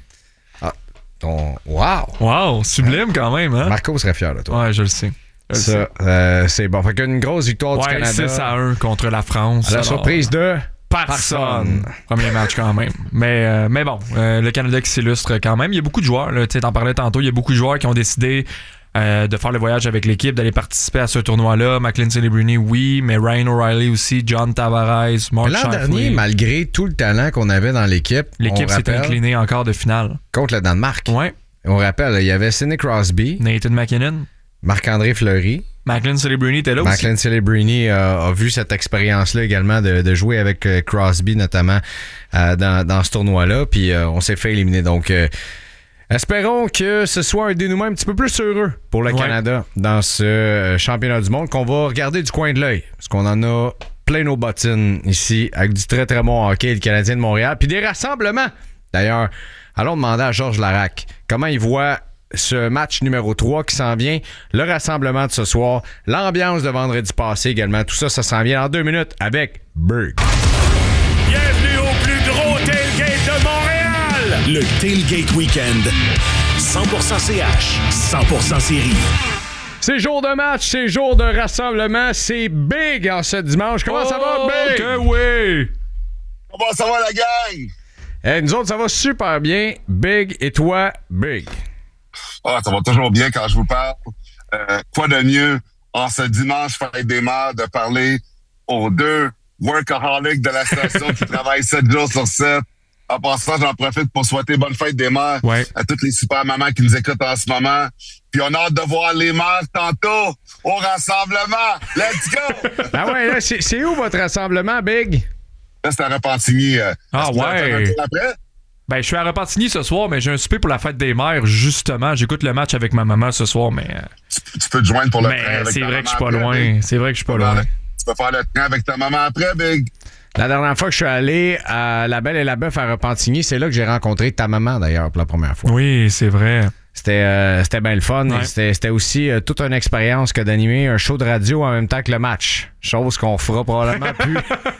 Ton... Wow! Wow, sublime quand même, hein? Marco serait fier de toi. Ouais, je le sais. Je le Ça, sais. euh, c'est bon. Fait qu'une grosse victoire du Ouais, Canada. six à un contre la France. À la Alors, surprise de personne. Premier match quand même. Mais, euh, mais bon, euh, le Canada qui s'illustre quand même. Il y a beaucoup de joueurs, tu sais, t'en parlais tantôt, il y a beaucoup de joueurs qui ont décidé euh, de faire le voyage avec l'équipe, d'aller participer à ce tournoi-là. Macklin Celebrini, oui, mais Ryan O'Reilly aussi, John Tavares, Mark L'an Scheifele. dernier, malgré tout le talent qu'on avait dans l'équipe, L'équipe on s'est rappelle, inclinée en quart de finale. contre le Danemark. Ouais. On rappelle, il y avait Sidney Crosby, Nathan McKinnon, Marc-André Fleury. Macklin Celebrini était là Macklin aussi. Celebrini a, a vu cette expérience-là également de, de jouer avec euh, Crosby notamment euh, dans, dans ce tournoi-là. Puis euh, on s'est fait éliminer. Donc euh, espérons que ce soit un dénouement un petit peu plus heureux pour le Ouais. Canada dans ce euh, championnat du monde qu'on va regarder du coin de l'œil. Parce qu'on en a plein nos bottines ici avec du très très bon hockey, le Canadien de Montréal. Puis des rassemblements. D'ailleurs, allons demander à Georges Larac comment il voit ce match numéro trois qui s'en vient, le rassemblement de ce soir, l'ambiance de vendredi passé également. Tout ça, ça s'en vient dans deux minutes avec Berg. Bienvenue au plus gros tailgate de Montréal! Le Tailgate Weekend, cent pour cent C H, cent pour cent série. C'est jour de match, c'est jour de rassemblement, c'est big en ce dimanche. Comment ça va, Oh, Big? que oui! Comment ça va, la gang? Eh, nous autres, ça va super bien. Big, et toi, Big? Ah, ça va toujours bien quand je vous parle. Euh, quoi de mieux en ce dimanche fête des mères de parler aux deux workaholics de la station qui travaillent sept jours sur sept. En passant, j'en profite pour souhaiter bonne fête des mères Ouais. à toutes les super mamans qui nous écoutent en ce moment. Puis on a hâte de voir les mères tantôt au rassemblement. Let's go! Ah ouais, là, c'est, c'est où votre rassemblement, Big? Là, c'est à Repentigny. Euh, Ah est-ce que vous allez faire un ouais! tour après? Ben, je suis à Repentigny ce soir, mais j'ai un souper pour la fête des mères, justement. J'écoute le match avec ma maman ce soir, mais... euh, Tu, tu peux te joindre pour le train mais avec c'est ta vrai que je maman suis pas après, loin. Big. C'est vrai que je suis pas Tu peux loin. faire le- Tu peux faire le train avec ta maman après, Big. La dernière fois que je suis allé à La Belle et la Bœuf à Repentigny, c'est là que j'ai rencontré ta maman, d'ailleurs, pour la première fois. Oui, c'est vrai. C'était, euh, c'était bien le fun. Ouais. Et C'était, c'était aussi euh, toute une expérience que d'animer un show de radio en même temps que le match. Chose qu'on fera probablement plus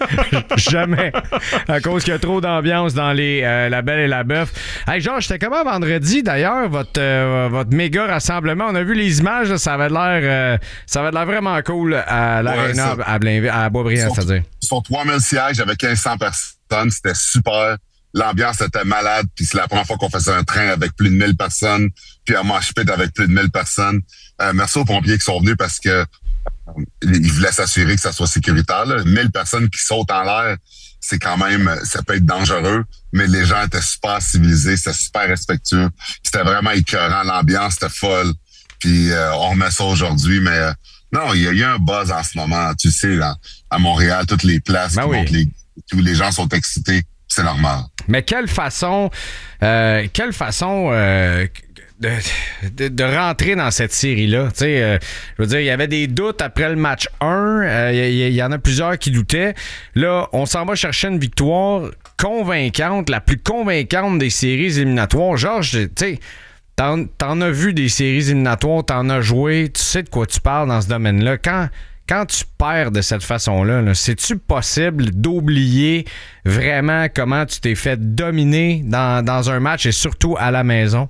jamais à cause qu'il y a trop d'ambiance dans les euh, La Belle et la Bœuf. Hey, Georges, c'était comment vendredi, d'ailleurs, votre, euh, votre méga rassemblement? On a vu les images, là, ça avait l'air euh, ça avait l'air vraiment cool à l'Arena Ouais, ça- à, Blainville, à Boisbriand, Sur- c'est-à-dire. Sur trois mille sièges avec quinze cents personnes, c'était super. L'ambiance était malade, puis c'est la première fois qu'on faisait un train avec plus de mille personnes, puis un mosh pit avec plus de mille personnes. Euh, merci aux pompiers qui sont venus parce que euh, ils voulaient s'assurer que ça soit sécuritaire. Là. mille personnes qui sautent en l'air, c'est quand même, ça peut être dangereux, mais les gens étaient super civilisés, c'était super respectueux. C'était vraiment écœurant, l'ambiance était folle. Puis euh, on remet ça aujourd'hui, mais euh, non, il y a eu un buzz en ce moment, tu sais, là, à Montréal, toutes les places, Ben qui oui. montrent les, tous les gens sont excités, c'est normal. Mais quelle façon, euh, quelle façon euh, de, de, de rentrer dans cette série-là. Tu sais, euh, je veux dire, il y avait des doutes après le match un. Euh, Il y, y en a plusieurs qui doutaient. Là, on s'en va chercher une victoire convaincante, la plus convaincante des séries éliminatoires. Georges, tu sais, t'en, t'en as vu des séries éliminatoires, t'en as joué, tu sais de quoi tu parles dans ce domaine-là. Quand, quand tu perds de cette façon-là, là, c'est-tu possible d'oublier vraiment comment tu t'es fait dominer dans, dans un match et surtout à la maison?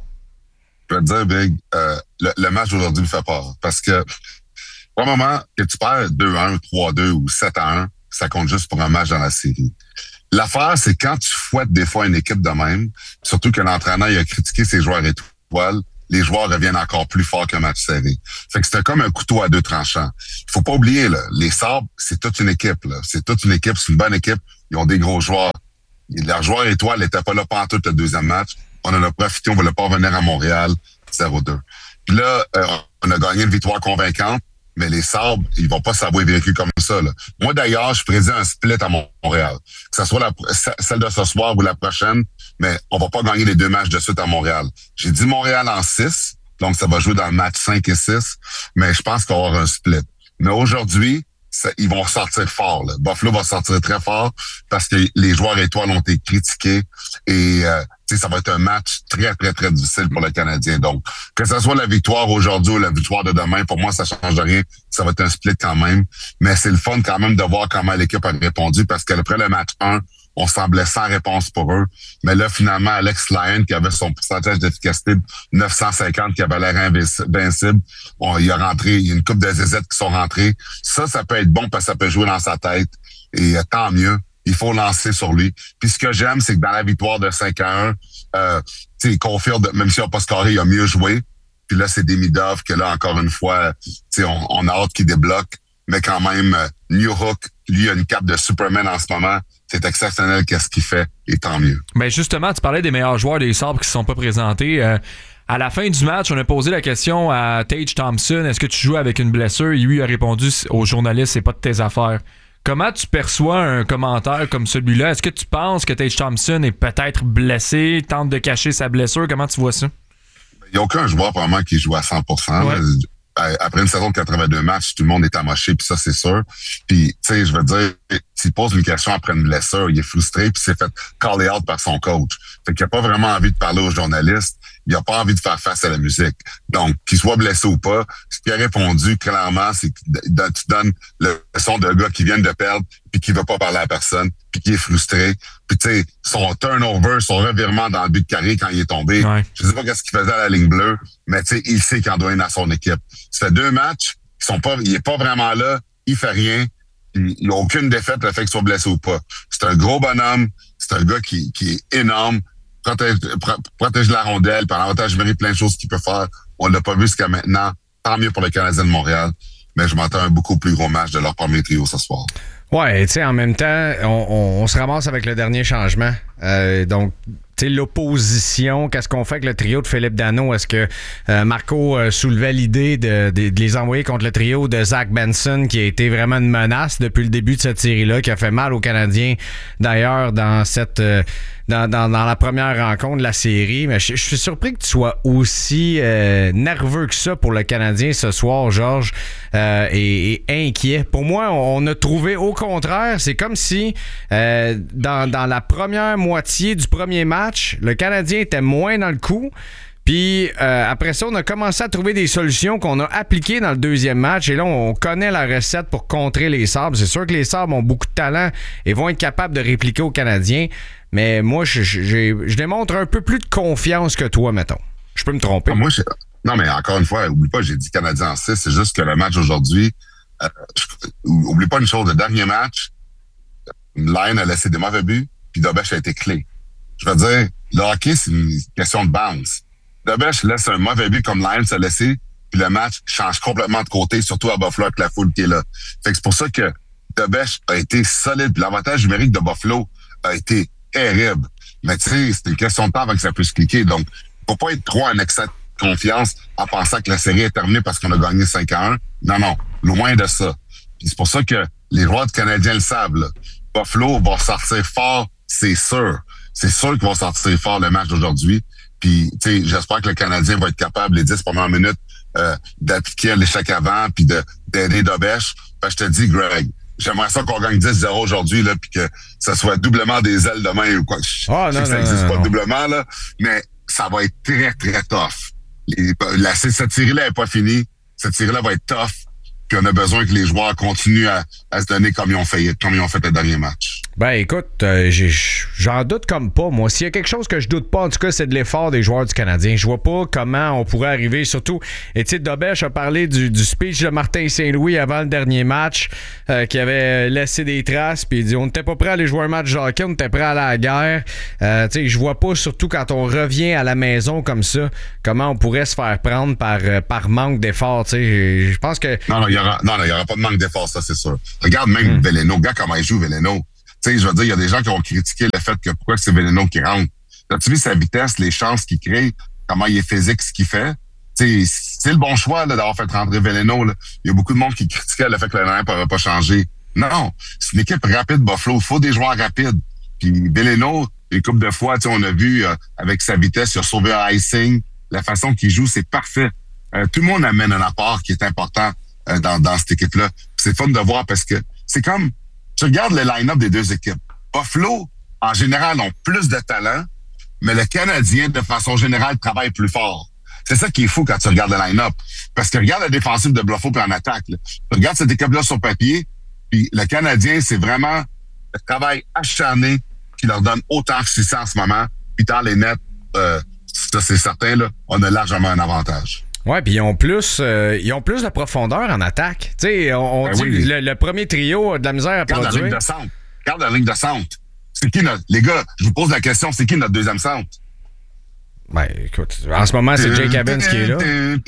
Je vais te dire, Big, euh, le, le match d'aujourd'hui me fait peur. Parce que, pour un moment, que tu perds deux à un, trois à deux ou sept à un, ça compte juste pour un match dans la série. L'affaire, c'est quand tu fouettes des fois une équipe de même, surtout que l'entraîneur il a critiqué ses joueurs étoiles, les joueurs reviennent encore plus forts qu'un match serré. Fait que c'était comme un couteau à deux tranchants. Il faut pas oublier, là, les Sabres, c'est toute une équipe. Là. C'est toute une équipe, c'est une bonne équipe. Ils ont des gros joueurs. Leurs joueurs étoiles n'étaient pas là pendant tout le deuxième match. On en a profité, on voulait pas revenir à Montréal, zéro deux. Puis là, euh, on a gagné une victoire convaincante, mais les Sabres, ils vont pas s'avouer vaincus comme ça. Là. Moi, d'ailleurs, je prédis un split à Montréal. Que ce soit la, celle de ce soir ou la prochaine, mais on va pas gagner les deux matchs de suite à Montréal. J'ai dit Montréal en six, donc ça va jouer dans le match cinq et six, mais je pense qu'on va avoir un split. Mais aujourd'hui, ça, ils vont sortir fort. Là. Buffalo va sortir très fort parce que les joueurs étoiles ont été critiqués et euh, ça va être un match très, très, très difficile pour le Canadien. Donc, que ce soit la victoire aujourd'hui ou la victoire de demain, pour moi, ça change rien. Ça va être un split quand même. Mais c'est le fun quand même de voir comment l'équipe a répondu parce qu'après le match un, on semblait sans réponse pour eux. Mais là, finalement, Alex Lyon, qui avait son pourcentage d'efficacité de neuf cent cinquante, qui avait l'air invincible, on, il a rentré, il y a une couple de zézettes qui sont rentrées. Ça, ça peut être bon parce que ça peut jouer dans sa tête. Et euh, tant mieux. Il faut lancer sur lui. Puis ce que j'aime, c'est que dans la victoire de cinq à un, euh, tu sais, il confirme, même si on n'a pas scoré, il a mieux joué. Puis là, c'est Demidov que là, encore une fois, tu sais, on, on a hâte qu'il débloque. Mais quand même, euh, New Hook, lui, a une cape de Superman en ce moment. C'est exceptionnel qu'est-ce qu'il fait, et tant mieux. Ben justement, tu parlais des meilleurs joueurs des Sabres qui ne se sont pas présentés. Euh, à la fin du match, on a posé la question à Tage Thompson, est-ce que tu joues avec une blessure? Lui a répondu aux journalistes, c'est pas de tes affaires. Comment tu perçois un commentaire comme celui-là? Est-ce que tu penses que Tage Thompson est peut-être blessé, tente de cacher sa blessure? Comment tu vois ça? Il n'y a aucun joueur, probablement, qui joue à cent pour cent. Ouais. Après une saison de quatre-vingt-deux matchs, tout le monde est amoché, puis ça, c'est sûr. Puis, tu sais, je veux dire, s'il pose une question après une blessure, il est frustré, puis s'est fait call out par son coach. Fait qu'il n'a pas vraiment envie de parler aux journalistes. Il n'a pas envie de faire face à la musique. Donc, qu'il soit blessé ou pas, ce qu'il a répondu, clairement, c'est que tu donnes le son d'un gars qui vient de perdre, puis qui veut pas parler à personne, puis qui est frustré. Puis, tu sais, son turnover, son revirement dans le but de carré quand il est tombé, ouais. Je sais pas qu'est-ce qu'il faisait à la ligne bleue, mais tu sais, il sait qu'il en doit une à son équipe. Ça fait deux matchs, ils sont pas, il est pas vraiment là, il fait rien, il n'a aucune défaite le fait qu'il soit blessé ou pas. C'est un gros bonhomme, c'est un gars qui, qui est énorme, protège, protège la rondelle, par l'avantage numérique, plein de choses qu'il peut faire. On l'a pas vu jusqu'à maintenant. Tant mieux pour le Canadien de Montréal, mais je m'attends à un beaucoup plus gros match de leur premier trio ce soir. Ouais, tu sais, en même temps, on, on, on se ramasse avec le dernier changement. Euh, donc, tu sais, l'opposition, qu'est-ce qu'on fait avec le trio de Philippe Danault? Est-ce que euh, Marco euh, soulevait l'idée de, de, de les envoyer contre le trio de Zach Benson, qui a été vraiment une menace depuis le début de cette série-là, qui a fait mal aux Canadiens, d'ailleurs, dans cette... Euh, Dans, dans, dans la première rencontre de la série. Mais je, je suis surpris que tu sois aussi euh, nerveux que ça pour le Canadien ce soir, Georges, euh, et, et inquiet. Pour moi, on a trouvé au contraire, c'est comme si euh, dans, dans la première moitié du premier match, le Canadien était moins dans le coup. Puis euh, après ça, on a commencé à trouver des solutions qu'on a appliquées dans le deuxième match. Et là, on connaît la recette pour contrer les Sabres. C'est sûr que les Sabres ont beaucoup de talent et vont être capables de répliquer aux Canadiens. Mais moi, je, je, je démontre un peu plus de confiance que toi, mettons. Je peux me tromper. Ah, moi, je... Non, mais encore une fois, oublie pas, j'ai dit Canadien en six. C'est juste que le match aujourd'hui, euh, je... oublie pas une chose, le dernier match, Lyon a laissé des mauvais buts, puis Dobech a été clé. Je veux dire, le hockey, c'est une question de bounce. Dobech laisse un mauvais but comme Lyon s'est laissé, puis le match change complètement de côté, surtout à Buffalo avec la foule qui est là. Fait que c'est pour ça que Dobech a été solide. Puis l'avantage numérique de Buffalo a été terrible. Mais tu sais, c'est une question de temps avant que ça puisse cliquer. Donc, faut pas être trop en excès de confiance en pensant que la série est terminée parce qu'on a gagné cinq à un. Non, non. Loin de ça. Puis c'est pour ça que les joueurs du Canadien le savent, là. Buffalo va sortir fort, c'est sûr. C'est sûr qu'ils vont sortir fort le match d'aujourd'hui. Puis, tu sais, j'espère que le Canadien va être capable, les dix premières minutes, euh, d'appliquer l'échec avant puis de, d'aider Dobech. Ben, je te dis, Greg, j'aimerais ça qu'on gagne dix zéro aujourd'hui, là, puis que ça soit doublement des ailes demain ou quoi. Je oh, sais non, que ça non, n'existe non, pas non. doublement, là, mais ça va être très, très tough. les, la, cette série-là n'est pas finie. Cette série-là va être tough. Puis on a besoin que les joueurs continuent à, à se donner comme ils ont fait, comme ils ont fait le dernier match. Ben écoute, euh, j'ai, j'en doute comme pas. Moi, s'il y a quelque chose que je doute pas, en tout cas, c'est de l'effort des joueurs du Canadien. Je vois pas comment on pourrait arriver. Surtout, et tu sais, Dobèche a parlé du, du speech de Martin Saint-Louis avant le dernier match, euh, qui avait laissé des traces. Puis il dit, on n'était pas prêt à aller jouer un match de hockey, on était prêt à aller à la guerre. Euh, tu sais, je vois pas, surtout quand on revient à la maison comme ça, comment on pourrait se faire prendre par, par manque d'effort. Tu sais, je pense que non, non, il y aura, non, non, il y aura pas de manque d'effort, ça c'est sûr. Regarde même mm. Veleno, gars, comment il joue Veleno. Tu sais, je veux dire, il y a des gens qui ont critiqué le fait que pourquoi c'est Veleno qui rentre. As-tu vu sa vitesse, les chances qu'il crée, comment il est physique, ce qu'il fait? Tu sais, c'est le bon choix là, d'avoir fait rentrer Veleno. Là. Il y a beaucoup de monde qui critiquait le fait que le lineup n'avait pas changé. Non, c'est une équipe rapide, Buffalo. Il faut des joueurs rapides. Puis Veleno, une couple de fois, tu sais, on a vu euh, avec sa vitesse, il a sauvé un icing. La façon qu'il joue, c'est parfait. Euh, tout le monde amène un apport qui est important euh, dans, dans cette équipe-là. C'est fun de voir parce que c'est comme... Tu regardes le line-up des deux équipes. Buffalo, en général, ont plus de talent, mais le Canadien, de façon générale, travaille plus fort. C'est ça qui est fou quand tu regardes le line-up. Parce que regarde la défensive de Buffalo puis en attaque. Là. Tu regardes cette équipe-là sur papier, puis le Canadien, c'est vraiment le travail acharné qui leur donne autant de succès en ce moment. Puis dans les nets, euh, ça c'est certain, là, on a largement un avantage. Ouais, puis ils ont plus euh, ils ont plus de profondeur en attaque. Tu sais, on, on ben dit oui. le, le premier trio a de la misère à Regarde produire. La ligne de centre. Regarde la ligne de centre. C'est qui notre... Les gars, je vous pose la question, c'est qui notre deuxième centre? Ben, écoute, en ce moment, c'est Jake Evans qui est là.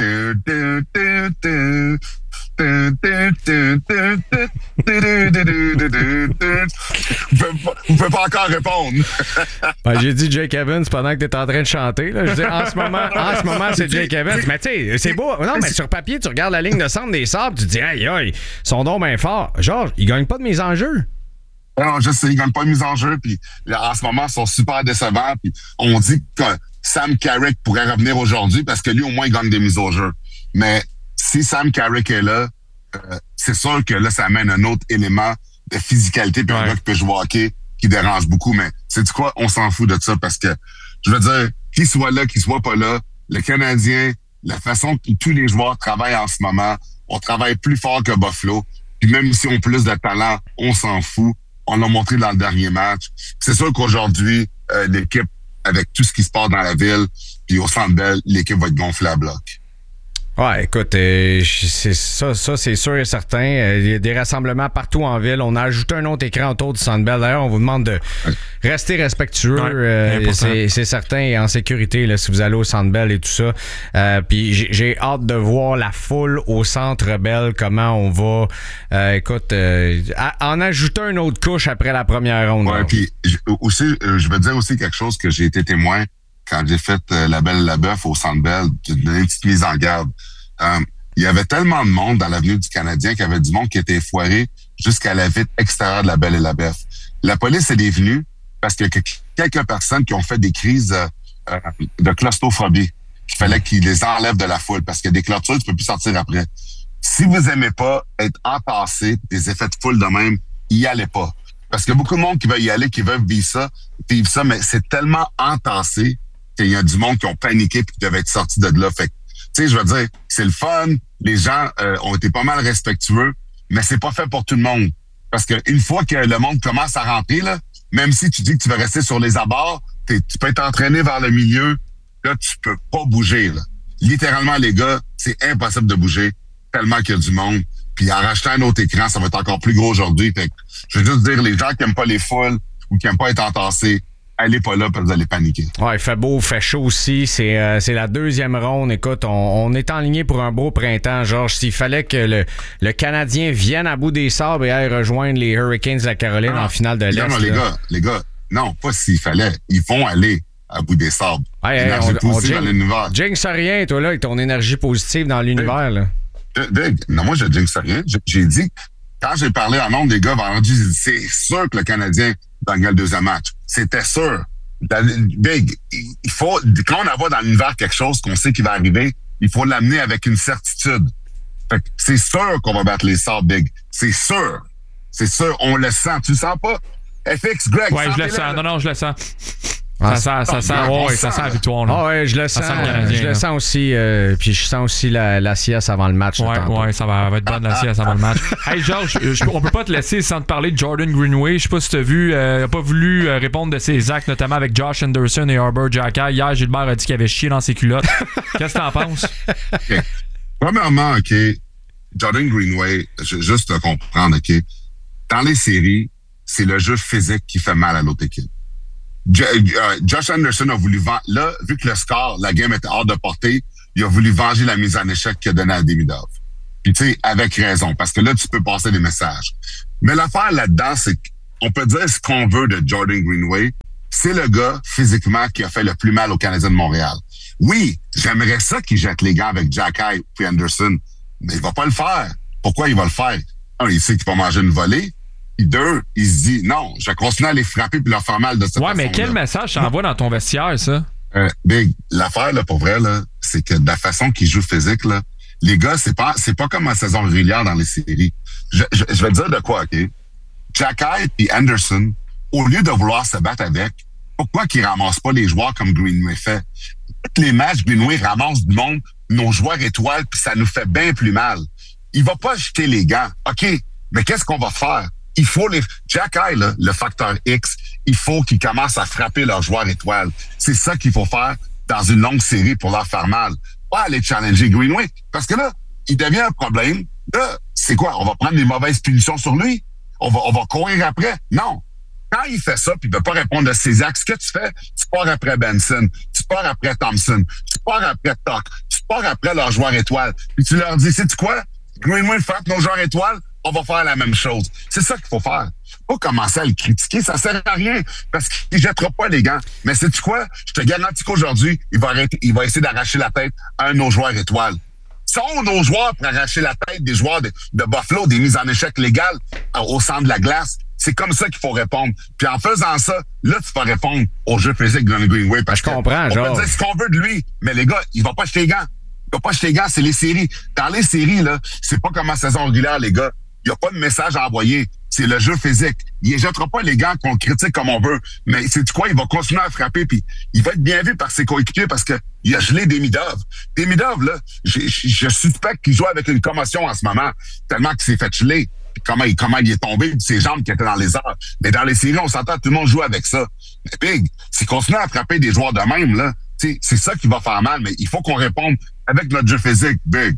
Vous ne pouvez pas encore répondre. Ben, j'ai dit Jake Evans pendant que tu étais en train de chanter. Là. Je dis, en ce moment, en ce moment c'est Jake Evans. Mais tu sais, c'est beau. Non, mais sur papier, tu regardes la ligne de centre des Sabres, tu te dis, aïe, aïe, ils sont donc bien forts. Georges, ils gagnent pas de mise en jeu. Non, je sais, ils gagnent pas de mise en jeu. Puis en ce moment, ils sont super décevants. Puis on dit que Sam Carrick pourrait revenir aujourd'hui parce que lui, au moins, il gagne des mises au jeu. Mais si Sam Carrick est là, euh, c'est sûr que là, ça amène un autre élément de physicalité puis ouais. un gars qui peut jouer au hockey qui dérange beaucoup. Mais c'est du quoi, on s'en fout de ça parce que, je veux dire, qu'il soit là, qu'il soit pas là, le Canadien, la façon que tous les joueurs travaillent en ce moment, on travaille plus fort que Buffalo. Puis même si on a plus de talent, on s'en fout. On l'a montré dans le dernier match. C'est sûr qu'aujourd'hui, euh, l'équipe, avec tout ce qui se passe dans la ville, puis au Centre Bell, l'équipe va être gonflée à bloc. Ouais, écoute, euh, c'est ça, ça c'est sûr et certain. Euh, il y a des rassemblements partout en ville. On a ajouté un autre écran autour du Centre Bell. D'ailleurs, on vous demande de rester respectueux. Ouais, euh, c'est, c'est certain et en sécurité là, si vous allez au Centre Bell et tout ça. Euh, puis j'ai, j'ai hâte de voir la foule au Centre Bell, comment on va, euh, écoute, euh, à, en ajouter une autre couche après la première ronde. Ouais, puis aussi, euh, je veux dire aussi quelque chose que j'ai été témoin quand j'ai fait euh, La Belle et la Bœuf au Centre Bell, de donner une petite mise en garde. Euh, il y avait tellement de monde dans l'avenue du Canadien qu'il y avait du monde qui était foiré jusqu'à la vitre extérieure de La Belle et la Bœuf. La police elle est venue parce qu'il y a quelques personnes qui ont fait des crises euh, de claustrophobie. Il fallait qu'ils les enlèvent de la foule parce qu'il y a des clôtures, tu peux plus sortir après. Si vous aimez pas être entassé, des effets de foule de même, y allez pas. Parce qu'il y a beaucoup de monde qui veut y aller, qui veulent vivre ça, vivre ça, mais c'est tellement entassé qu'il y a du monde qui ont paniqué et qui devaient être sortis de là. Fait que, tu sais, je veux dire, c'est le fun. Les gens euh, ont été pas mal respectueux, mais c'est pas fait pour tout le monde. Parce que une fois que le monde commence à rentrer, là, même si tu dis que tu vas rester sur les abords, tu peux être entraîné vers le milieu. Là, tu peux pas bouger. Là. Littéralement, les gars, c'est impossible de bouger tellement qu'il y a du monde. Puis en rachetant un autre écran, ça va être encore plus gros aujourd'hui. Fait que, je veux juste dire, les gens qui aiment pas les foules ou qui aiment pas être entassés, allez pas là parce que vous allez paniquer. Ouais, il fait beau, il fait chaud aussi. C'est, euh, c'est la deuxième ronde. Écoute, on, on est enligné pour un beau printemps, Georges. S'il fallait que le, le Canadien vienne à bout des Sabres et aille rejoindre les Hurricanes de la Caroline non, en finale de l'Est. Non, les gars, les gars, non, pas s'il fallait. Ils vont aller à bout des Sabres. Ouais, hey, on, on jinx, jinx rien, toi, là, avec ton énergie positive dans l'univers, là. Big, non, moi, je jinx rien. J'ai dit, quand j'ai parlé en nom des gars vendredi, j'ai dit, c'est sûr que le Canadien gagne le deuxième match. C'était sûr. Big, il faut, quand on envoie dans l'univers quelque chose qu'on sait qui va arriver, il faut l'amener avec une certitude. Fait que c'est sûr qu'on va battre les Sabres, Big. C'est sûr. C'est sûr. On le sent. Tu le sens pas? F X, Greg. Ouais, je le sens. Non, non, je le sens. Ça sent, ça sent, ouais, ouais, ça sent la victoire. Là. Ah ouais, je le sens. Ça sent le Canadien, je le là. sens aussi. Euh, puis je sens aussi la, la sieste avant le match. Ouais, ouais, ça va, va être bonne la sieste avant le match. Hey Georges, je- on peut pas te laisser sans te parler de Jordan Greenway. Je sais pas si tu as vu, euh, il a pas voulu euh, répondre de ses actes, notamment avec Josh Anderson et Arbor Xhekaj. Hier, Gilbert a dit qu'il avait chié dans ses culottes. Qu'est-ce que t'en penses? OK. Premièrement, OK, Jordan Greenway, je- juste te comprendre, OK, dans les séries, c'est le jeu physique qui fait mal à l'autre équipe. Jo- euh, Josh Anderson a voulu vendre. Là, vu que le score, la game était hors de portée, il a voulu venger la mise en échec qu'il a donnée à Demidov. Puis, tu sais, avec raison, parce que là, tu peux passer des messages. Mais l'affaire là-dedans, c'est qu'on peut dire ce qu'on veut de Jordan Greenway. C'est le gars, physiquement, qui a fait le plus mal aux Canadiens de Montréal. Oui, j'aimerais ça qu'il jette les gants avec Xhekaj et Anderson, mais il va pas le faire. Pourquoi il va le faire? Un, il sait qu'il va manger une volée. Puis deux, il se dit, non, je vais continuer à les frapper puis leur faire mal de cette Ouais, façon-là. mais quel message t'envoies dans ton vestiaire, ça? Euh, Big, l'affaire, là, pour vrai, là, c'est que de la façon qu'ils jouent physique, là, les gars, c'est pas, c'est pas comme en saison régulière dans les séries. Je, je, je vais te dire de quoi, OK? Xhekaj et Anderson, au lieu de vouloir se battre avec, pourquoi qu'ils ramassent pas les joueurs comme Greenway fait? Tous les matchs, Greenway ramasse du monde, nos joueurs étoiles, puis ça nous fait bien plus mal. Il va pas jeter les gants. OK, mais qu'est-ce qu'on va faire? Il faut les... Xhekaj, là, le facteur X, il faut qu'ils commencent à frapper leurs joueurs étoiles. C'est ça qu'il faut faire dans une longue série pour leur faire mal. Pas aller challenger Greenway. Parce que là, il devient un problème. Là, c'est quoi? On va prendre des mauvaises punitions sur lui? On va, on va courir après? Non. Quand il fait ça, puis il ne veut pas répondre à ses actes, ce que tu fais, tu pars après Benson, tu pars après Thompson, tu pars après Tuck, tu pars après leurs joueurs étoiles. Puis tu leur dis, sais-tu quoi? Greenway frappe nos joueurs étoiles, on va faire la même chose. C'est ça qu'il faut faire. Pas commencer à le critiquer, ça sert à rien, parce qu'il jettera pas les gants. Mais sais-tu quoi? Je te garantis qu'aujourd'hui, il va arrêter, il va essayer d'arracher la tête à un de nos joueurs étoiles. Sont nos joueurs pour arracher la tête des joueurs de, de Buffalo, des mises en échec légales euh, au centre de la glace? C'est comme ça qu'il faut répondre. Puis en faisant ça, là, tu vas répondre au jeu physique de Greenway. Parce je comprends, on genre. peut dire ce qu'on veut de lui, mais les gars, il va pas jeter les gants. Il va pas jeter les gants, c'est les séries. Dans les séries, là, c'est pas comme en saison régulière, les gars. Il n'y a pas de message à envoyer. C'est le jeu physique. Il ne jettera pas les gants qu'on critique comme on veut. Mais c'est quoi? Il va continuer à frapper, puis il va être bien vu par ses coéquipiers parce que il a gelé Demidov. Demidov, là, je, je, je suspecte qu'il joue avec une commotion en ce moment, tellement qu'il s'est fait geler. Puis comment il, comment il est tombé, ses jambes qui étaient dans les airs. Mais dans les séries, on s'entend, tout le monde joue avec ça. Mais Big, s'il continue à frapper des joueurs de même, là, c'est ça qui va faire mal. Mais il faut qu'on réponde avec notre jeu physique, Big.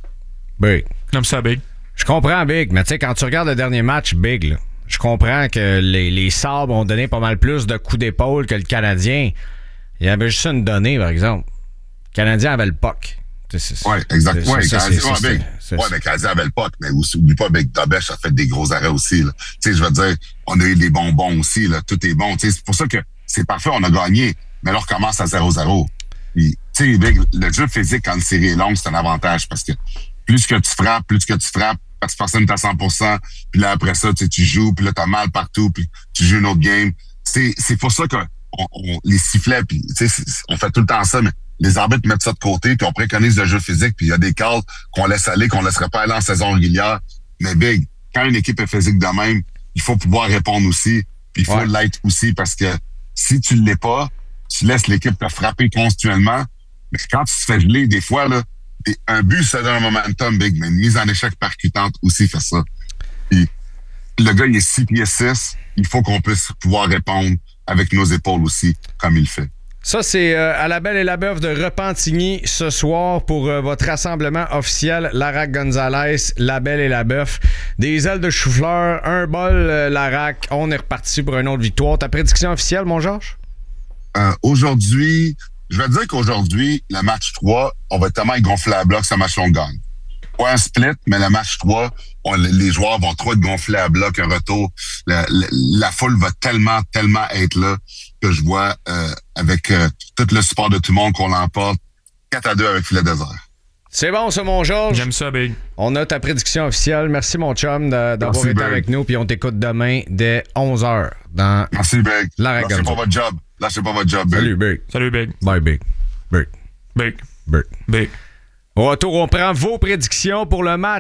Big. Comme ça, Big. Je comprends, Big, mais tu sais, quand tu regardes le dernier match, Big, là, je comprends que les, les Sabres ont donné pas mal plus de coups d'épaule que le Canadien. Il y avait juste une donnée, par exemple. Le Canadien avait le puck. Oui, exactement. Ouais, ouais, mais le Canadien avait le puck, mais aussi, oublie pas, Big Dobesh a fait des gros arrêts aussi. Tu sais, je veux dire, on a eu des bonbons aussi, là, tout est bon. C'est pour ça que c'est parfait, on a gagné, mais là, on recommence à zéro zéro. Tu sais, Big, le jeu physique quand une série est longue, c'est un avantage parce que plus que tu frappes, plus que tu frappes, parce que personne n'est à cent pour cent, puis là, après ça, tu joues, puis là, t'as mal partout, puis tu joues une autre game. C'est, c'est pour ça que on, on, les sifflets, puis on fait tout le temps ça, mais les arbitres mettent ça de côté, puis on préconise le jeu physique, puis il y a des calls qu'on laisse aller, qu'on laisserait pas aller en saison régulière. Mais Big, quand une équipe est physique de même, il faut pouvoir répondre aussi, puis il faut ouais. l'être aussi, parce que si tu ne l'es pas, tu laisses l'équipe te frapper continuellement, mais quand tu te fais geler, des fois, là, un but, ça donne un momentum, Big, mais une mise en échec percutante aussi fait ça. Puis, le gars, il est six pieds six, il faut qu'on puisse pouvoir répondre avec nos épaules aussi, comme il fait. Ça, c'est euh, à la Belle et la Bœuf de Repentigny ce soir pour euh, votre rassemblement officiel. Larac Gonzalez, la Belle et la Bœuf. Des ailes de chou-fleur, un bol euh, Larac. On est reparti pour une autre victoire. Ta prédiction officielle, mon Georges? Euh, aujourd'hui, je vais te dire qu'aujourd'hui, le match trois, on va tellement y gonfler à bloc, ce match-là, on gagne. Pas un split, mais le match trois, on, les joueurs vont trop être gonflés à bloc, un retour. La, la, la foule va tellement, tellement être là que je vois euh, avec euh, tout le support de tout le monde qu'on l'emporte quatre à deux avec Filet Désert. C'est bon, ça, mon Georges. J'aime ça, Big. On a ta prédiction officielle. Merci, mon chum, de, d'avoir Merci, été Big. Avec nous. Puis on t'écoute demain dès onze heures dans Merci, Big. La Lâchez pas votre job. Lâchez pas votre job, Big. Salut, Big. Salut, Big. Bye, Big. Big. Big. Big. Big. Au retour, on prend vos prédictions pour le match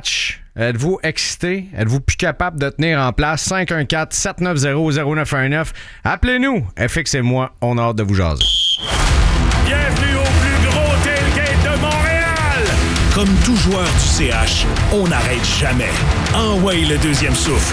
Êtes-vous excité? Êtes-vous plus capable de tenir en place? cinq un quatre, sept neuf zéro, zéro neuf un neuf. Appelez-nous. F X et moi, on a hâte de vous jaser. Bienvenue au plus gros tailgate de Montréal! Comme tout joueur du C H, on n'arrête jamais. Envoyez le deuxième souffle.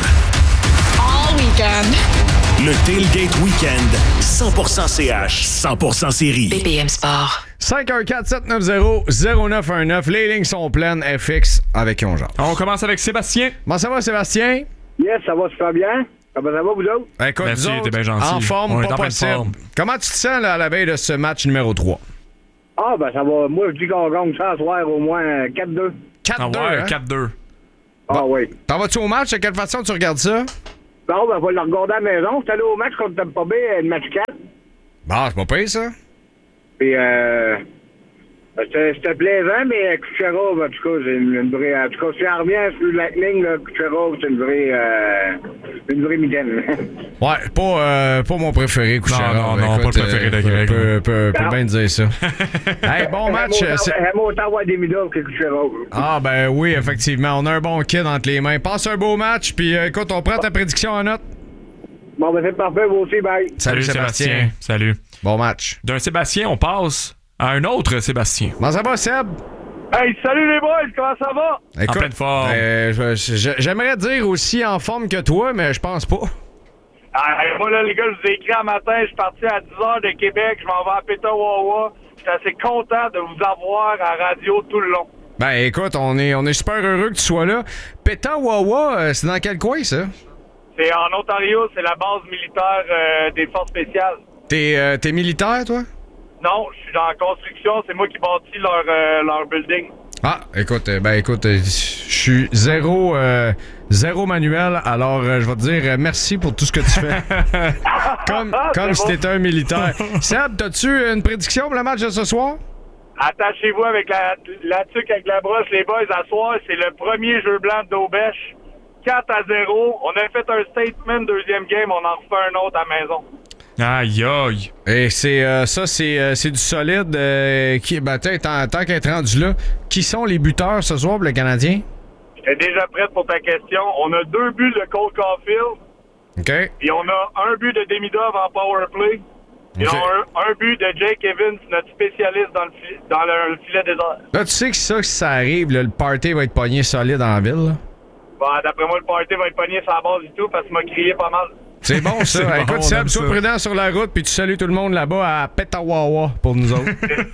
All weekend. Le Tailgate Weekend, cent pour cent C H, cent pour cent série. B P M Sport. cinq un quatre, sept neuf zéro, zéro neuf un neuf. Les lignes sont pleines. F X avec qui on jase. On commence avec Sébastien. Comment ça va, Sébastien? Yes, ça va super bien. Comment ça va, vous autres? Écoute, Merci, nous autres, t'es bien gentil. en forme, On est pas en pleine possible. forme. Comment tu te sens là, à la veille de ce match numéro trois? Ah, ben ça va. Moi, je dis qu'on gagne ça ce soir au moins quatre deux. quatre deux, Ah ouais, hein? quatre deux. Ah oui. T'en vas-tu au match? De quelle façon tu regardes ça? Bon, ben, faut le regarder à la maison. J'étais allé au match contre Tampa Bay, le match quatre. Bon, c'est pas pire, ça. Puis, euh... C'était c'était plaisant, mais Kucherov, en tout cas, c'est une, une vraie... En tout cas, si on revient sur le Lightning, là, Kucherov, c'est une vraie... Euh, une vraie mitaine. Ouais, pas, euh, pas mon préféré, Kucherov. Non, non, non, Écoute, pas le préféré de euh, Greg. Peut, peut, peut Non. bien dire ça. Hey, bon match. Elle c'est- aime autant avoir des middles que Kucherov. Ah, ben oui, effectivement. On a un bon kid entre les mains. Passe un beau match, puis euh, écoute, on prend ta prédiction en note. Bon, ben c'est parfait, vous aussi, bye. Salut, Sébastien. Salut. Bon match. D'un Sébastien, on passe à un autre Sébastien. Comment ça va, Seb? Hey, salut les boys, comment ça va? Écoute, En pleine forme. euh, je- je- j'aimerais dire aussi en forme que toi, mais je pense pas. Ah, moi, là, les gars, je vous ai écrit un matin, je suis parti à dix heures de Québec, je m'en vais à Petawawa. J'étais assez content de vous avoir à la radio tout le long. Ben écoute, on est, on est super heureux que tu sois là. Petawawa, euh, c'est dans quel coin, ça? C'est en Ontario, c'est la base militaire euh, des forces spéciales. T'es euh, t'es militaire, toi? Non, je suis dans la construction, c'est moi qui bâtis leur, euh, leur building. Ah, écoute, euh, ben écoute, euh, je suis zéro, euh, zéro manuel, alors euh, je vais te dire euh, merci pour tout ce que tu fais. comme comme si bon. t'étais un militaire. Seb, t'as-tu une prédiction pour le match de ce soir? Attachez-vous avec la, la tuque avec la broche, les boys, à soir, c'est le premier jeu blanc d'Aubèche. quatre à zéro. On a fait un statement, deuxième game, on en refait un autre à la maison. Aïe, aïe. Et c'est euh, ça, c'est euh, c'est du solide. Euh, qui, ben, t'sais, tant, tant qu'être rendu là, qui sont les buteurs ce soir pour le Canadien? J'étais déjà prête pour ta question. On a deux buts de Cole Caulfield. OK. Et on a un but de Demidov en power play. Et Ok. on a un, un but de Jake Evans, notre spécialiste dans le, fi- dans le filet des airs. Là, tu sais que ça, si ça arrive, là, le party va être pogné solide en ville. là. Bon, d'après moi, le party va être pogné sur la base du tout parce qu'il m'a crié pas mal. C'est bon, ça. C'est bon, Écoute, on Seb, aime sois ça. prudent sur la route, puis tu salues tout le monde là-bas à Petawawa pour nous autres.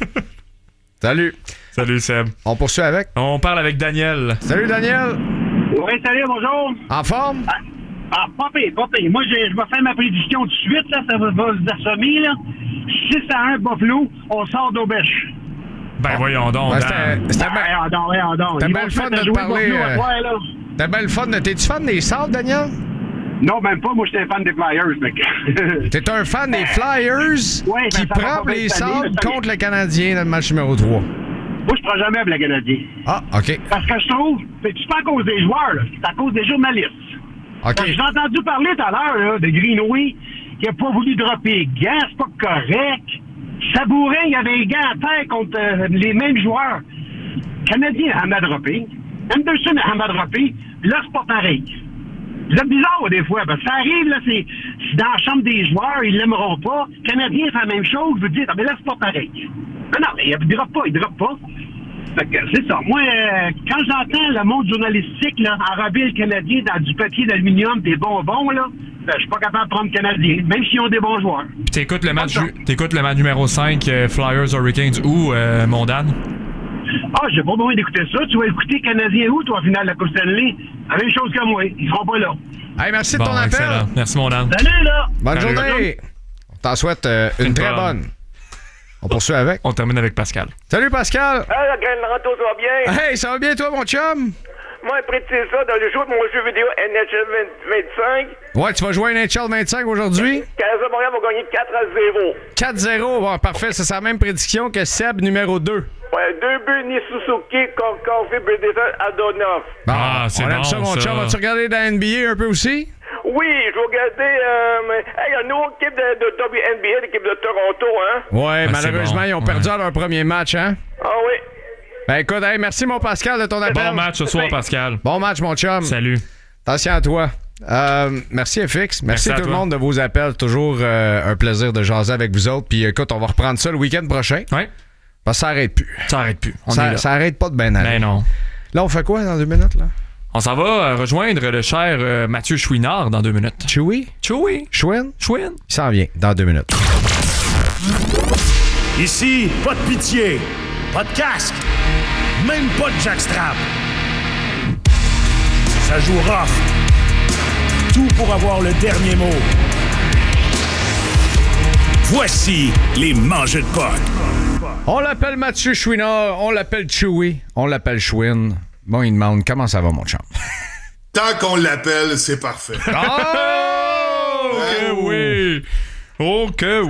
Salut. Salut, Seb. On poursuit avec? On parle avec Daniel. Salut, Daniel. Oui, salut, bonjour. En forme? Ah, pas pire, pas pire. Moi, je, je vais faire ma prédiction tout de suite, là. Ça va, va se assommer, là. six à un Buffalo, on sort d'Aubèche. Ben voyons donc, Ouais, Dan. c'était- c'était bien- Ah, non, ouais, non. C'était Ils bien vont le se fun mettre à de te jouer parler, Buffalo à euh, soir, là. T'as bien le fun. de- T'es-tu fan des Sables, Daniel? Non, même pas. Moi, j'étais un fan des Flyers, mec. T'es un fan des Flyers Ouais, qui ben, ça va prend pas bien les cette année, Sables mais ça- contre le Canadien dans le match numéro trois. Moi, je prends jamais avec le Canadien. Ah, OK. Parce que je trouve, c'est pas à cause des joueurs, là, c'est à cause des journalistes. OK. Parce que J'ai entendu parler tout à l'heure là, de Greenway qui a pas voulu dropper les gants, c'est pas correct. Sabourin, il avait les gants à terre contre euh, les mêmes joueurs. Canadien en a droppé. Anderson en a droppé. Là, c'est pas pareil. Vous êtes bizarre des fois, parce que ça arrive, là, c'est, c'est dans la chambre des joueurs, ils l'aimeront pas. Canadien fait la même chose, vous dites, ah, mais là, c'est pas pareil. Non, non, mais il droppe pas, il droppe pas. Fait que c'est ça. Moi, euh, quand j'entends le monde journalistique, là, enrober le Canadien dans du papier d'aluminium, des bonbons, là, ben, je suis pas capable de prendre le Canadien, même s'ils ont des bons joueurs. Puis T'écoutes le match, ju- t'écoutes le match numéro cinq, euh, Flyers Hurricanes où, euh, mon Dan? Ah, j'ai pas besoin d'écouter ça. Tu vas écouter Canadien où, toi, au final de la Coupe Stanley? La même chose que moi. Ils seront pas là. Hey, merci de Bon, ton appel. excellent. Merci, mon Dan. Salut, là! Bonne Salut. journée. On t'en souhaite euh, une, Une très bonne. bonne. On poursuit avec. On termine avec Pascal. Salut, Pascal. Hey, la graine Ranto, ça va bien? Hey, ça va bien, toi, mon chum? Moi, prédire ça dans le jeu de mon jeu vidéo N H L vingt-cinq. Ouais, tu vas jouer à N H L vingt-cinq aujourd'hui? Canadien Montréal va gagner quatre à zéro. quatre zéro. Bon, parfait. C'est sa même prédiction que Seb, numéro deux. Ouais, deux buts, ni Suzuki, Caulfield, Bredesen, Adonov. Bon, Ah, c'est on aime bon, ça, mon ça. chum. Vas-tu regarder la N B A un peu aussi? Oui, je vais regarder. Euh, mais, hey, il y a une autre équipe de, de W N B A, l'équipe de Toronto, hein? Ouais, Ah, malheureusement, c'est bon. ils ont perdu Ouais. à leur premier match, hein? Ah oui. Ben écoute, hey, merci mon Pascal de ton appel. Bon match ce soir, Pascal. Bon match, mon chum. Salut. Attention à toi. Euh, merci F X. Merci, Merci à à tout toi. le monde de vos appels. Toujours euh, un plaisir de jaser avec vous autres. Puis écoute, on va reprendre ça le week-end prochain. Oui. Parce que ça arrête plus. Ça arrête plus. On ça, est là. ça arrête pas de ben aller. Ben non. Là, on fait quoi dans deux minutes, là? On s'en va euh, rejoindre le cher euh, Mathieu Chouinard dans deux minutes. Chewy? Chewy. Chouin? Chouin. Il s'en vient dans deux minutes. Ici, pas de pitié, pas de casque, même pas de jackstrap. Ça joue rough. Tout pour avoir le dernier mot. Voici les mangeux de potes. On l'appelle Mathieu Chouinard, on l'appelle Chewy, on l'appelle Chouin. Bon, il demande comment ça va, mon chum. Tant qu'on l'appelle, c'est parfait. Oh! Ok, oui! Ok,